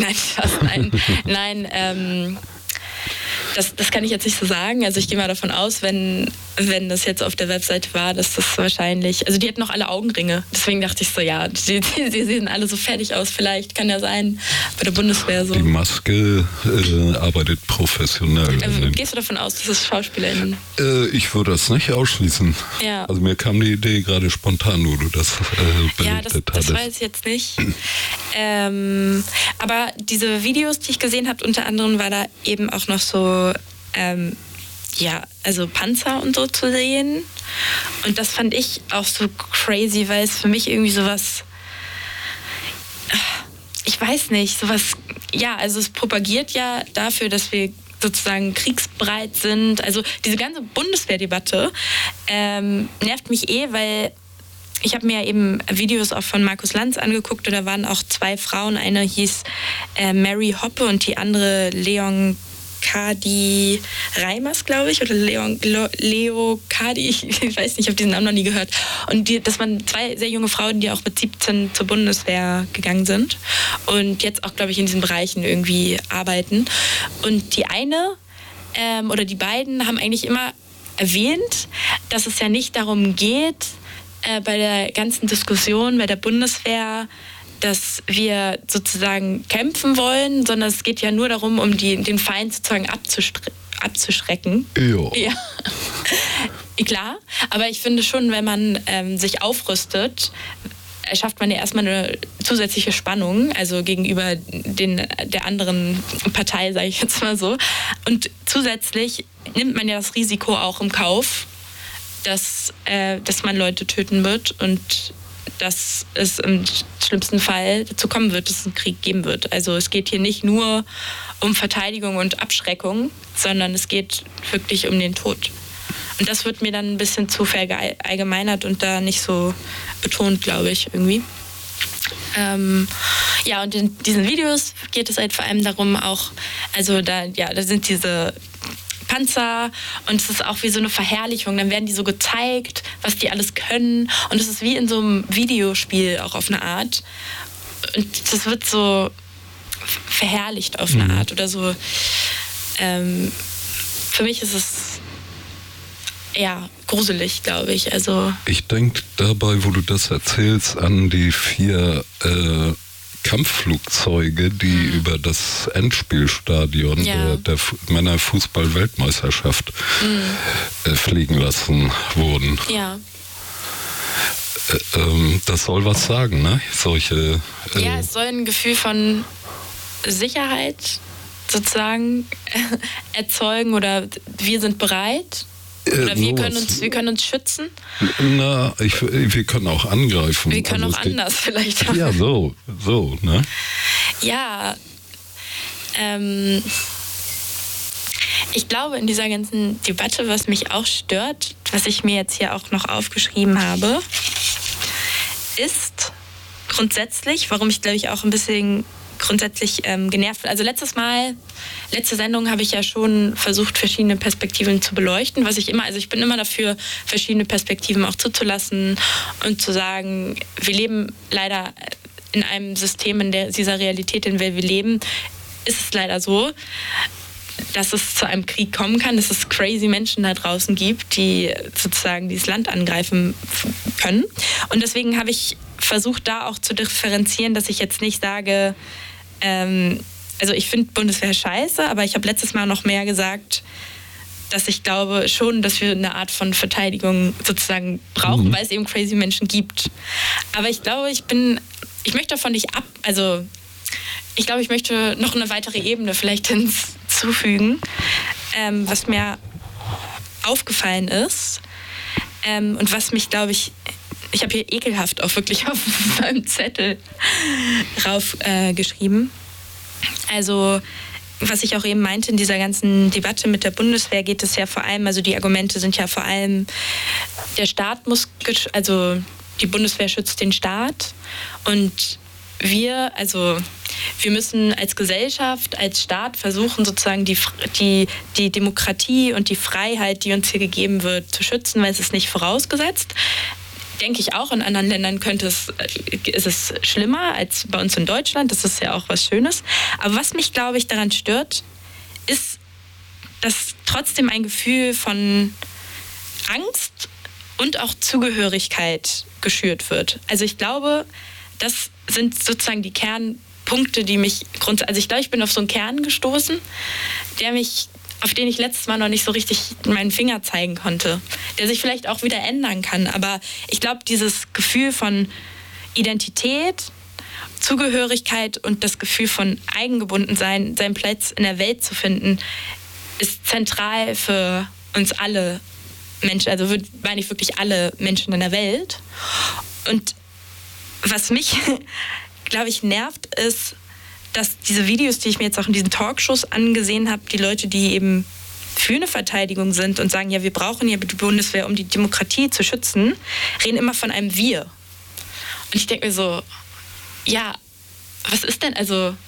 Nein, das kann ich jetzt nicht so sagen. Also ich gehe mal davon aus, wenn das jetzt auf der Webseite war, dass das wahrscheinlich, also die hatten noch alle Augenringe. Deswegen dachte ich so, ja, die sehen alle so fertig aus. Vielleicht kann ja sein, bei der Bundeswehr so. Die Maske arbeitet professionell. Gehst du davon aus, dass es SchauspielerInnen? Ich würde das nicht ausschließen. Ja. Also mir kam die Idee gerade spontan, wo du das berichtet hattest. Das weiß ich jetzt nicht. Aber diese Videos, die ich gesehen habe, unter anderem war da eben auch noch so also Panzer und so zu sehen. Und das fand ich auch so crazy, weil es für mich irgendwie sowas, ich weiß nicht, sowas, also es propagiert ja dafür, dass wir sozusagen kriegsbereit sind. Also diese ganze Bundeswehrdebatte nervt mich weil ich habe mir eben Videos auch von Markus Lanz angeguckt und da waren auch 2 Frauen. Eine hieß Mary Hoppe und die andere Leoncadi Reimers, glaube ich, oder Leocadi, ich weiß nicht, ich habe diesen Namen noch nie gehört. Und das waren 2 sehr junge Frauen, die auch mit 17 zur Bundeswehr gegangen sind und jetzt auch, glaube ich, in diesen Bereichen irgendwie arbeiten. Und die eine oder die beiden haben eigentlich immer erwähnt, dass es ja nicht darum geht, bei der ganzen Diskussion bei der Bundeswehr, dass wir sozusagen kämpfen wollen, sondern es geht ja nur darum, um den Feind sozusagen abzuschrecken. Jo. Ja. Klar, aber ich finde schon, wenn man sich aufrüstet, erschafft man ja erstmal eine zusätzliche Spannung, also gegenüber der anderen Partei, sage ich jetzt mal so. Und zusätzlich nimmt man ja das Risiko auch im Kauf, dass man Leute töten wird und dass es im schlimmsten Fall dazu kommen wird, dass es einen Krieg geben wird. Also es geht hier nicht nur um Verteidigung und Abschreckung, sondern es geht wirklich um den Tod. Und das wird mir dann ein bisschen zu verallgemeinert und da nicht so betont, glaube ich, irgendwie. Und in diesen Videos geht es halt vor allem darum auch, also da sind diese Panzer und es ist auch wie so eine Verherrlichung. Dann werden die so gezeigt, was die alles können und es ist wie in so einem Videospiel auch auf eine Art. Und das wird so verherrlicht auf eine Art oder so. Für mich ist es gruselig, glaube ich. Also ich denke dabei, wo du das erzählst, an die 4 Kampfflugzeuge, die über das Endspielstadion der Männerfußball-Weltmeisterschaft fliegen lassen wurden. Ja. Das soll was sagen, ne? Solche. Ja, es soll ein Gefühl von Sicherheit sozusagen erzeugen, oder wir sind bereit. Oder wir können uns schützen. Na, wir können auch angreifen. Wir können auch anders vielleicht. Ja, so, ne? Ja, ich glaube, in dieser ganzen Debatte, was mich auch stört, was ich mir jetzt hier auch noch aufgeschrieben habe, ist grundsätzlich, warum ich glaube ich auch ein bisschen grundsätzlich genervt bin. Also letzte Sendung habe ich ja schon versucht, verschiedene Perspektiven zu beleuchten, ich bin immer dafür, verschiedene Perspektiven auch zuzulassen und zu sagen, wir leben leider in einem System, in dieser Realität, in der wir leben, ist es leider so, dass es zu einem Krieg kommen kann, dass es crazy Menschen da draußen gibt, die sozusagen dieses Land angreifen können. Und deswegen habe ich versucht, da auch zu differenzieren, dass ich jetzt nicht sage, also ich finde Bundeswehr scheiße, aber ich habe letztes Mal noch mehr gesagt, dass ich glaube schon, dass wir eine Art von Verteidigung sozusagen brauchen, weil es eben crazy Menschen gibt. Aber ich glaube, ich möchte davon nicht ich glaube, ich möchte noch eine weitere Ebene vielleicht hinzufügen, was mir aufgefallen ist und was mich, glaube ich habe hier ekelhaft auch wirklich auf meinem Zettel geschrieben. Also, was ich auch eben meinte, in dieser ganzen Debatte mit der Bundeswehr geht es ja vor allem, also die Argumente sind ja vor allem, der Staat also die Bundeswehr schützt den Staat und wir müssen als Gesellschaft, als Staat versuchen, sozusagen die Demokratie und die Freiheit, die uns hier gegeben wird, zu schützen, weil es ist nicht vorausgesetzt. Denke ich auch, in anderen Ländern ist es schlimmer als bei uns in Deutschland. Das ist ja auch was Schönes. Aber was mich, glaube ich, daran stört, ist, dass trotzdem ein Gefühl von Angst und auch Zugehörigkeit geschürt wird. Also ich glaube, das sind sozusagen die Kernpunkte, die mich also ich glaube, ich bin auf so einen Kern gestoßen, auf den ich letztes Mal noch nicht so richtig meinen Finger zeigen konnte, der sich vielleicht auch wieder ändern kann. Aber ich glaube, dieses Gefühl von Identität, Zugehörigkeit und das Gefühl von Eigengebundensein, seinen Platz in der Welt zu finden, ist zentral für uns alle Menschen, also meine ich wirklich alle Menschen in der Welt. Und was mich, glaube ich, nervt, ist, dass diese Videos, die ich mir jetzt auch in diesen Talkshows angesehen habe, die Leute, die eben für eine Verteidigung sind und sagen, ja, wir brauchen ja die Bundeswehr, um die Demokratie zu schützen, reden immer von einem Wir. Und ich denke mir so, ja, was ist denn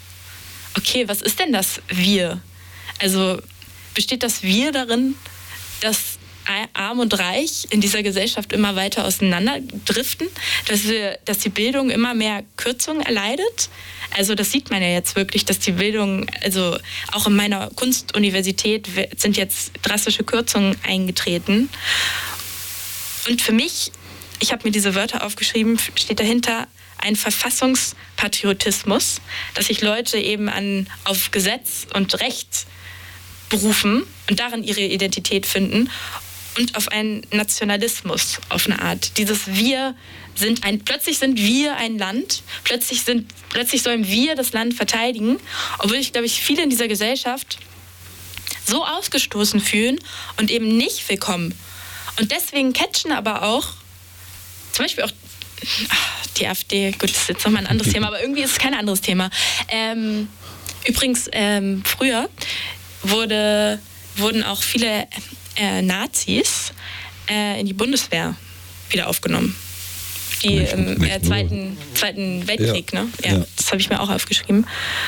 das Wir? Also besteht das Wir darin, dass Arm und Reich in dieser Gesellschaft immer weiter auseinanderdriften, dass die Bildung immer mehr Kürzungen erleidet? Also das sieht man ja jetzt wirklich, dass die Bildung, also auch in meiner Kunstuniversität sind jetzt drastische Kürzungen eingetreten. Und für mich, ich habe mir diese Wörter aufgeschrieben, steht dahinter ein Verfassungspatriotismus, dass sich Leute eben auf Gesetz und Recht berufen und darin ihre Identität finden und auf einen Nationalismus auf eine Art. Plötzlich sind wir ein Land, plötzlich sollen wir das Land verteidigen, obwohl ich, glaube ich, viele in dieser Gesellschaft so ausgestoßen fühlen und eben nicht willkommen. Und deswegen catchen aber auch, zum Beispiel auch die AfD, gut, das ist jetzt nochmal ein anderes Thema, aber irgendwie ist es kein anderes Thema. Übrigens, früher wurden auch viele Nazis in die Bundeswehr wieder aufgenommen. Die im Zweiten Weltkrieg, ja. Ne? Ja. Das habe ich mir auch aufgeschrieben.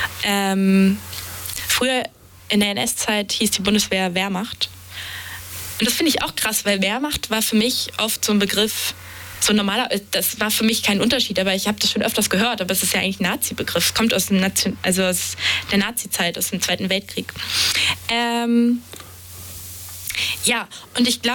Früher in der NS-Zeit hieß die Bundeswehr Wehrmacht. Und das finde ich auch krass, weil Wehrmacht war für mich oft so ein Begriff, so normaler, das war für mich kein Unterschied, aber ich habe das schon öfters gehört, aber es ist ja eigentlich ein Nazi-Begriff. Es kommt aus der Nazi-Zeit, aus dem Zweiten Weltkrieg. Ja, und ich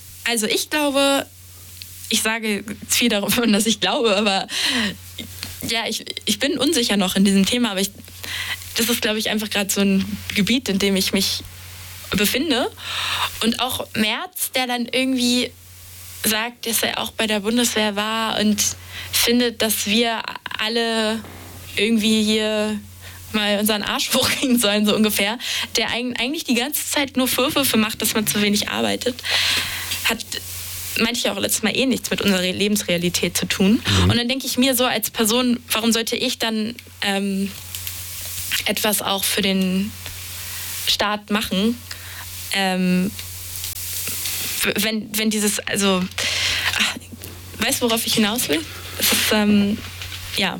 sage viel davon, dass ich glaube, aber ja, ich bin unsicher noch in diesem Thema, aber das ist, glaube ich, einfach gerade so ein Gebiet, in dem ich mich befinde. Und auch Merz, der dann irgendwie sagt, dass er auch bei der Bundeswehr war und findet, dass wir alle irgendwie hier mal unseren Arsch hochkriegen sollen, so ungefähr, der eigentlich die ganze Zeit nur Vorwürfe macht, dass man zu wenig arbeitet, hat, meinte ich auch letztes Mal, nichts mit unserer Lebensrealität zu tun. Und dann denke ich mir so als Person, warum sollte ich dann etwas auch für den Staat machen, wenn dieses, also, weißt du, worauf ich hinaus will? Es ist, ja.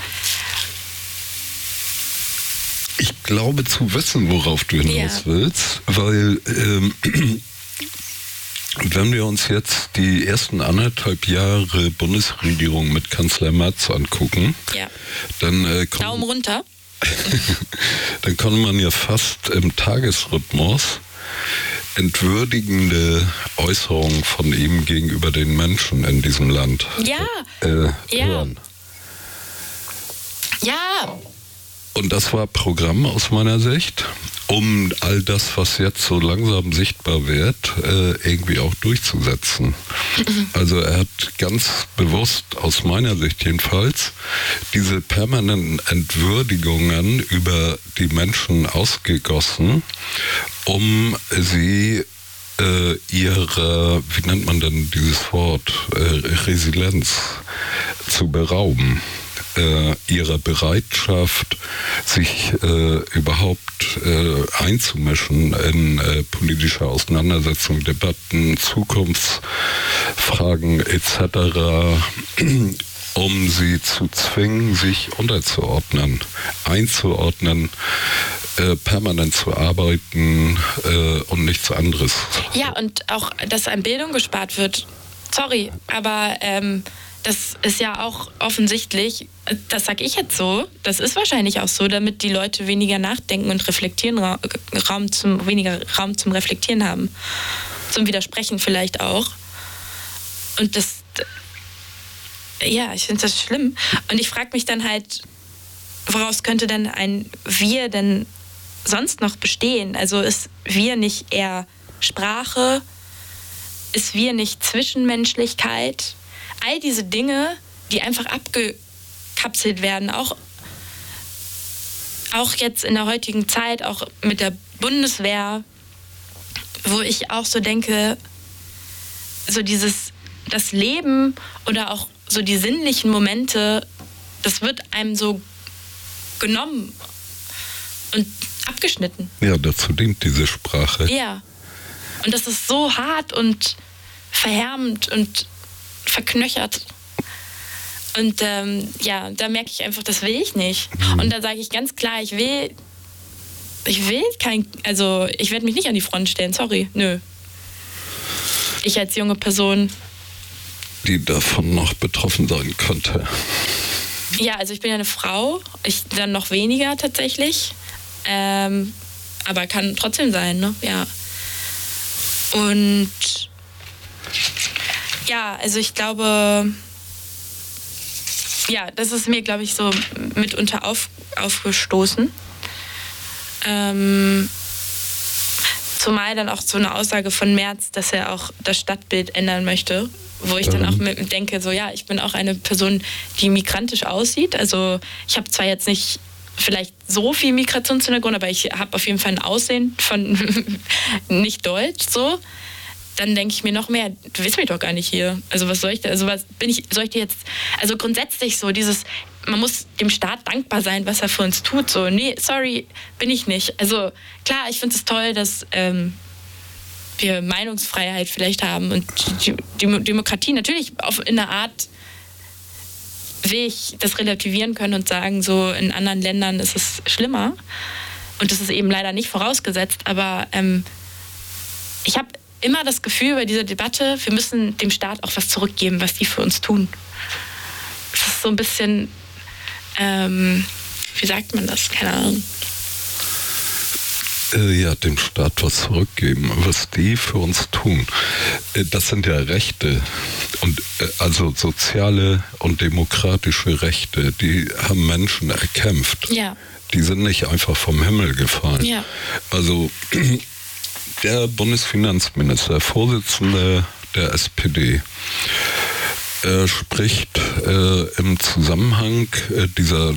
Ich glaube zu wissen, worauf du hinaus willst, weil wenn wir uns jetzt die ersten 1,5 Jahre Bundesregierung mit Kanzler Merz angucken, dann Daumen runter. Dann kann man ja fast im Tagesrhythmus entwürdigende Äußerungen von ihm gegenüber den Menschen in diesem Land hören. Ja. Und das war Programm aus meiner Sicht, um all das, was jetzt so langsam sichtbar wird, irgendwie auch durchzusetzen. Also er hat ganz bewusst, aus meiner Sicht jedenfalls, diese permanenten Entwürdigungen über die Menschen ausgegossen, um sie ihrer, wie nennt man denn dieses Wort, Resilienz zu berauben. Ihrer Bereitschaft, sich überhaupt einzumischen in politische Auseinandersetzungen, Debatten, Zukunftsfragen etc., um sie zu zwingen, sich unterzuordnen, einzuordnen, permanent zu arbeiten und nichts anderes. Ja, und auch, dass an Bildung gespart wird. Sorry, aber das ist ja auch offensichtlich, das sage ich jetzt so, das ist wahrscheinlich auch so, damit die Leute weniger nachdenken und reflektieren, weniger Raum zum Reflektieren haben. Zum Widersprechen vielleicht auch. Und ich finde das schlimm. Und ich frage mich dann halt, woraus könnte denn ein Wir denn sonst noch bestehen? Also ist Wir nicht eher Sprache? Ist Wir nicht Zwischenmenschlichkeit? All diese Dinge, die einfach abgekapselt werden, auch jetzt in der heutigen Zeit, auch mit der Bundeswehr, wo ich auch so denke, so das Leben oder auch so die sinnlichen Momente, das wird einem so genommen und abgeschnitten. Ja, dazu dient diese Sprache. Ja. Und das ist so hart und verhärmend und verknöchert. Und da merke ich einfach, das will ich nicht. Und da sage ich ganz klar, ich werde mich nicht an die Front stellen, sorry, nö. Ich als junge Person. Die davon noch betroffen sein könnte. Ja, also ich bin ja eine Frau, ich dann noch weniger tatsächlich, aber kann trotzdem sein, ne? Ja. Und ja, also ich glaube, ja, das ist mir, glaube ich, so mitunter aufgestoßen. Zumal dann auch so eine Aussage von Merz, dass er auch das Stadtbild ändern möchte, wo ich dann auch denke, so ja, ich bin auch eine Person, die migrantisch aussieht. Also ich habe zwar jetzt nicht vielleicht so viel Migrationshintergrund, aber ich habe auf jeden Fall ein Aussehen von nicht deutsch, so. Dann denke ich mir noch mehr, du willst mich doch gar nicht hier. Also was soll ich da, soll ich dir jetzt, also grundsätzlich so man muss dem Staat dankbar sein, was er für uns tut, so, nee, sorry, bin ich nicht. Also klar, ich finde es toll, dass wir Meinungsfreiheit vielleicht haben und die Demokratie natürlich in einer Art will ich das relativieren können und sagen, so in anderen Ländern ist es schlimmer und das ist eben leider nicht vorausgesetzt, aber ich habe immer das Gefühl bei dieser Debatte, wir müssen dem Staat auch was zurückgeben, was die für uns tun. Das ist so ein bisschen, wie sagt man das? Keine Ahnung. dem Staat was zurückgeben, was die für uns tun. Das sind ja Rechte, und also soziale und demokratische Rechte, die haben Menschen erkämpft. Ja. Die sind nicht einfach vom Himmel gefallen. Ja. Also der Bundesfinanzminister, Vorsitzende der SPD, spricht im Zusammenhang dieser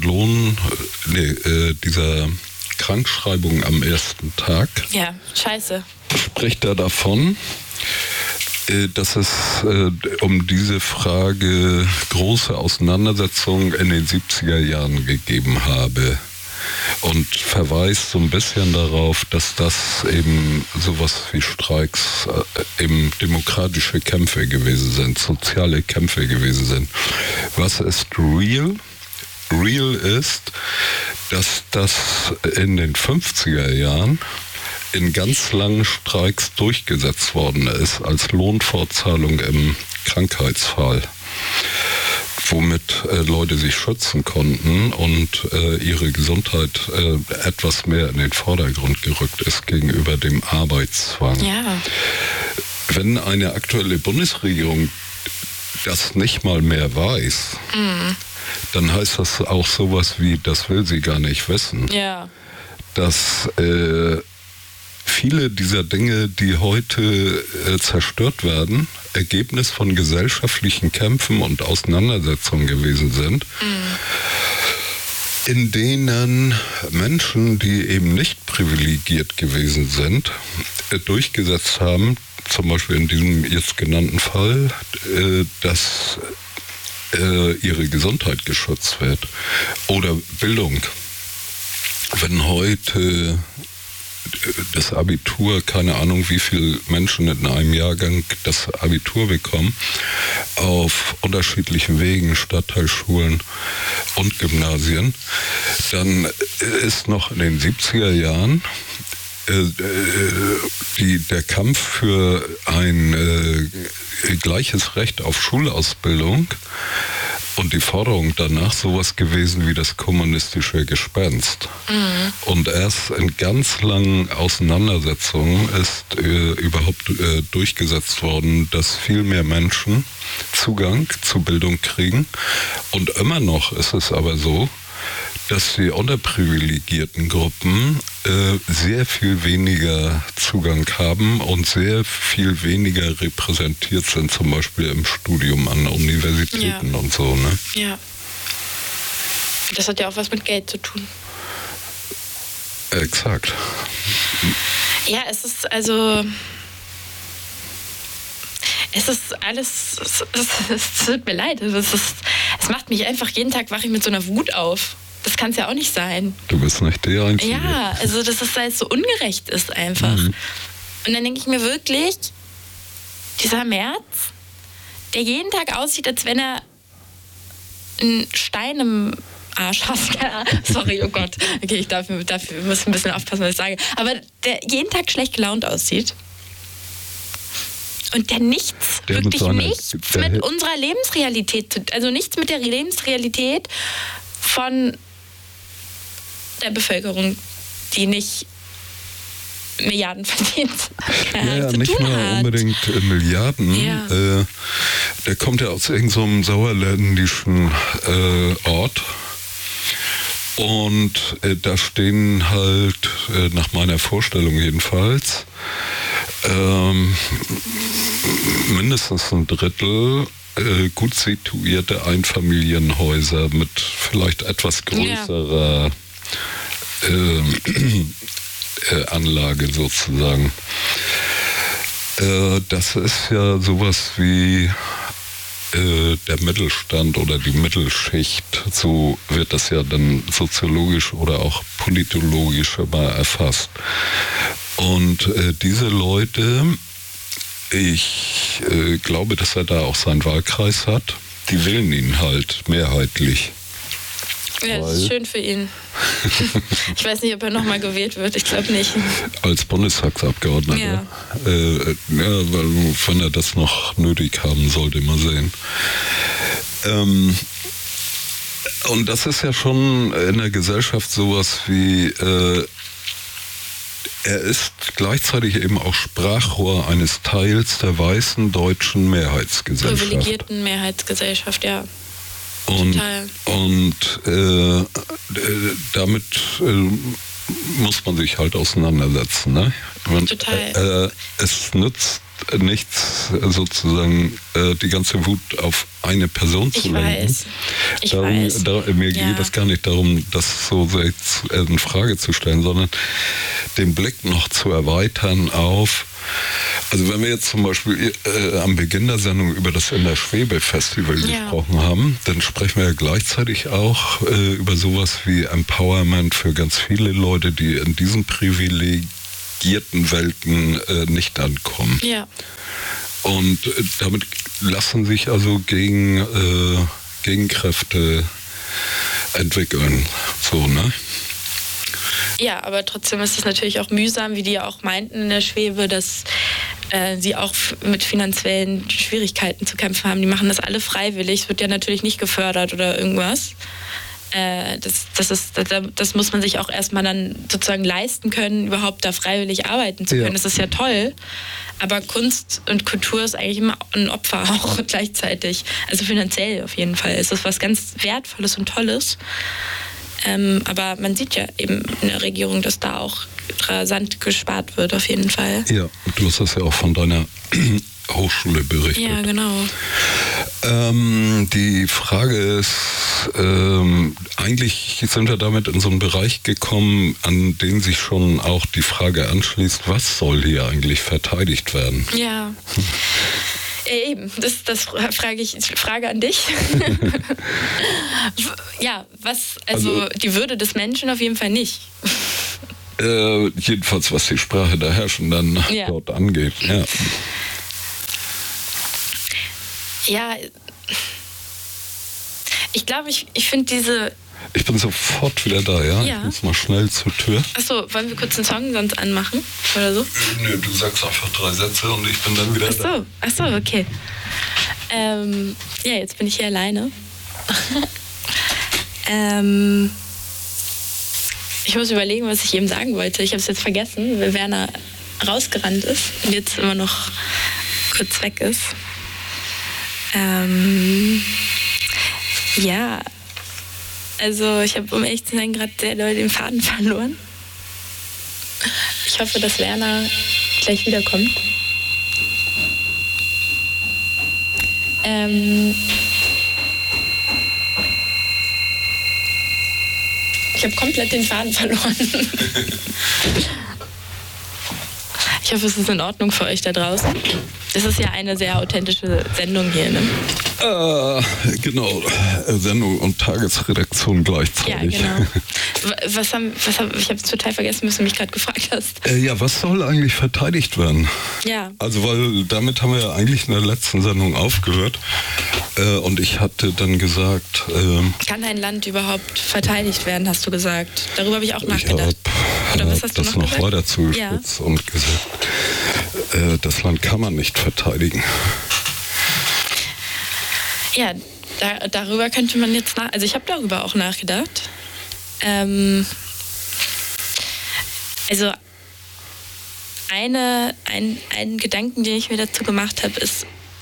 dieser Krankschreibung am ersten Tag. Ja, scheiße. Spricht er davon, dass es um diese Frage große Auseinandersetzungen in den 70er Jahren gegeben habe. Und verweist so ein bisschen darauf, dass das eben sowas wie Streiks eben demokratische Kämpfe gewesen sind, soziale Kämpfe gewesen sind. Was ist real? Real ist, dass das in den 50er Jahren in ganz langen Streiks durchgesetzt worden ist als Lohnfortzahlung im Krankheitsfall, womit Leute sich schützen konnten und ihre Gesundheit etwas mehr in den Vordergrund gerückt ist gegenüber dem Arbeitszwang. Ja. Wenn eine aktuelle Bundesregierung das nicht mal mehr weiß, dann heißt das auch sowas wie, das will sie gar nicht wissen. Ja. Dass viele dieser Dinge, die heute zerstört werden, Ergebnis von gesellschaftlichen Kämpfen und Auseinandersetzungen gewesen sind, in denen Menschen, die eben nicht privilegiert gewesen sind, durchgesetzt haben, zum Beispiel in diesem jetzt genannten Fall, dass ihre Gesundheit geschützt wird. Oder Bildung. Wenn heute das Abitur, keine Ahnung, wie viele Menschen in einem Jahrgang das Abitur bekommen, auf unterschiedlichen Wegen, Stadtteilschulen und Gymnasien, dann ist noch in den 70er Jahren der Kampf für ein gleiches Recht auf Schulausbildung und die Forderung danach sowas gewesen wie das kommunistische Gespenst. Und erst in ganz langen Auseinandersetzungen ist überhaupt durchgesetzt worden, dass viel mehr Menschen Zugang zu Bildung kriegen. Und immer noch ist es aber so, dass die unterprivilegierten Gruppen sehr viel weniger Zugang haben und sehr viel weniger repräsentiert sind, zum Beispiel im Studium an Universitäten und so. Ne? Ja. Das hat ja auch was mit Geld zu tun. Exakt. Ja, es ist also... Es ist alles... Es tut mir leid. Es macht mich einfach jeden Tag, wache ich mit so einer Wut auf. Das kann es ja auch nicht sein. Du bist nicht der Einzige. Ja, also dass es halt so ungerecht ist einfach. Und dann denke ich mir wirklich, dieser Merz, der jeden Tag aussieht, als wenn er einen Stein im Arsch hat. Sorry, oh Gott. Okay, ich dafür muss ein bisschen aufpassen, was ich sage. Aber der jeden Tag schlecht gelaunt aussieht. Und der wirklich nichts mit unserer Lebensrealität, also nichts mit der Lebensrealität von der Bevölkerung, die nicht Milliarden verdient. Ja, nicht nur unbedingt Milliarden. Ja. Der kommt ja aus irgendeinem sauerländischen Ort. Und da stehen halt, nach meiner Vorstellung jedenfalls, mindestens ein Drittel gut situierte Einfamilienhäuser mit vielleicht etwas größerer Anlage sozusagen. Das ist ja sowas wie der Mittelstand oder die Mittelschicht, so wird das ja dann soziologisch oder auch politologisch mal erfasst. Und diese Leute, ich glaube, dass er da auch seinen Wahlkreis hat, die wählen ihn halt mehrheitlich. Ja, das ist schön für ihn. Ich weiß nicht, ob er nochmal gewählt wird. Ich glaube nicht. Als Bundestagsabgeordneter. Ja. Weil, wenn er das noch nötig haben sollte, mal sehen. Und das ist ja schon in der Gesellschaft sowas wie er ist gleichzeitig eben auch Sprachrohr eines Teils der weißen deutschen Mehrheitsgesellschaft. Privilegierten Mehrheitsgesellschaft, ja. Und damit muss man sich halt auseinandersetzen. Ne? Total. Es nützt nichts, sozusagen die ganze Wut auf eine Person zu lenken. Ich weiß. Mir geht es gar nicht darum, das so sehr in Frage zu stellen, sondern den Blick noch zu erweitern auf, also wenn wir jetzt zum Beispiel am Beginn der Sendung über das In der Schwebe Festival gesprochen haben, dann sprechen wir ja gleichzeitig auch über sowas wie Empowerment für ganz viele Leute, die in diesen privilegierten Welten nicht ankommen. Ja. Und damit lassen sich also Gegenkräfte entwickeln. So, ne? Ja, aber trotzdem ist es natürlich auch mühsam, wie die ja auch meinten in der Schwebe, dass sie auch mit finanziellen Schwierigkeiten zu kämpfen haben. Die machen das alle freiwillig. Es wird ja natürlich nicht gefördert oder irgendwas. Das muss man sich auch erstmal dann sozusagen leisten können, überhaupt da freiwillig arbeiten zu können. Das ist ja toll. Aber Kunst und Kultur ist eigentlich immer ein Opfer auch gleichzeitig. Also finanziell auf jeden Fall. Es ist was ganz Wertvolles und Tolles. Aber man sieht ja eben in der Regierung, dass da auch rasant gespart wird, auf jeden Fall. Ja, du hast das ja auch von deiner Hochschule berichtet. Ja, genau. Die Frage ist, eigentlich sind wir damit in so einen Bereich gekommen, an den sich schon auch die Frage anschließt, was soll hier eigentlich verteidigt werden? Ja. Eben, das frage an dich. Ja, also die Würde des Menschen auf jeden Fall nicht. Jedenfalls was die Sprache der Herrschenden dort angeht. Ja. Ja, ich glaube, ich finde diese... Ich bin sofort wieder da, ja? Ich muss mal schnell zur Tür. Achso, wollen wir kurz einen Song sonst anmachen oder so? Nö, du sagst einfach 3 Sätze und ich bin dann wieder da. Achso, okay. Ja, jetzt bin ich hier alleine. Ich muss überlegen, was ich eben sagen wollte. Ich habe es jetzt vergessen, weil Werner rausgerannt ist und jetzt immer noch kurz weg ist. Ja, also ich habe, um ehrlich zu sein, gerade sehr doll den Faden verloren. Ich hoffe, dass Werner gleich wiederkommt. Ich habe komplett den Faden verloren. Ich hoffe, es ist in Ordnung für euch da draußen. Das ist ja eine sehr authentische Sendung hier, ne? Genau, Sendung und Tagesredaktion gleichzeitig. Ja, genau. Ich habe es total vergessen, was du mich gerade gefragt hast. Ja, was soll eigentlich verteidigt werden? Ja. Also, weil damit haben wir ja eigentlich in der letzten Sendung aufgehört. Und ich hatte dann gesagt... Kann ein Land überhaupt verteidigt werden, hast du gesagt? Darüber habe ich auch nachgedacht. Oder was hast du noch weiter zugespitzt und gesagt, das Land kann man nicht verteidigen. Ja, darüber könnte man jetzt also ich habe darüber auch nachgedacht. Also ein Gedanken, den ich mir dazu gemacht habe, ist,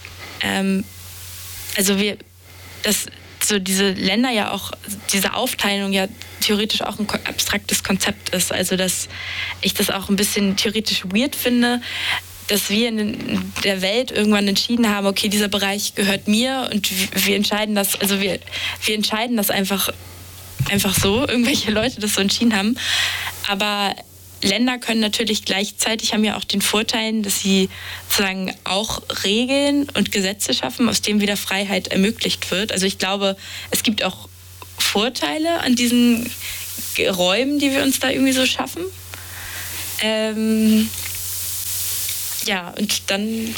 diese Länder ja auch, diese Aufteilung ja theoretisch auch ein abstraktes Konzept ist. Also dass ich das auch ein bisschen theoretisch weird finde, dass wir in der Welt irgendwann entschieden haben, okay, dieser Bereich gehört mir und wir entscheiden das, also wir entscheiden das einfach so, irgendwelche Leute das so entschieden haben. Aber Länder können natürlich gleichzeitig, haben ja auch den Vorteil, dass sie sozusagen auch Regeln und Gesetze schaffen, aus denen wieder Freiheit ermöglicht wird. Also ich glaube, es gibt auch Vorteile an diesen Räumen, die wir uns da irgendwie so schaffen. Ja, und dann,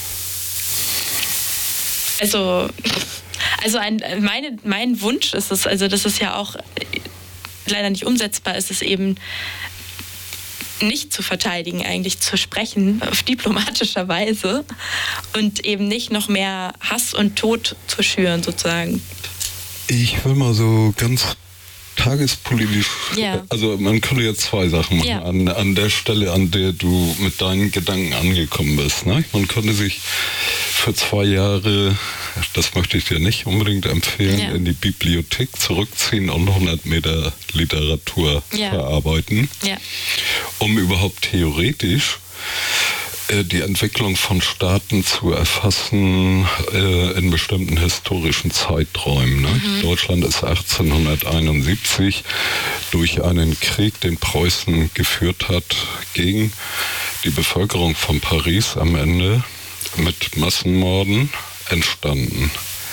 mein Wunsch ist es, also das ist ja auch leider nicht umsetzbar, ist es eben nicht zu verteidigen, eigentlich zu sprechen auf diplomatischer Weise und eben nicht noch mehr Hass und Tod zu schüren, sozusagen. Ich will mal so ganz tagespolitisch, Ja. also man könnte jetzt zwei Sachen machen, Ja. an der Stelle, an der du mit deinen Gedanken angekommen bist. Ne? Man könnte sich für 2 Jahre, das möchte ich dir nicht unbedingt empfehlen, Ja. in die Bibliothek zurückziehen und 100 Meter Literatur Ja. verarbeiten, Ja. um überhaupt theoretisch die Entwicklung von Staaten zu erfassen in bestimmten historischen Zeiträumen. Ne? Deutschland ist 1871 durch einen Krieg, den Preußen geführt hat, gegen die Bevölkerung von Paris am Ende mit Massenmorden entstanden.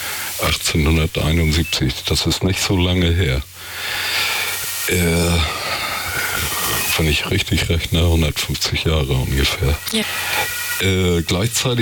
1871, das ist nicht so lange her. Wenn ich richtig rechne, 150 Jahre ungefähr. Ja. Gleichzeitig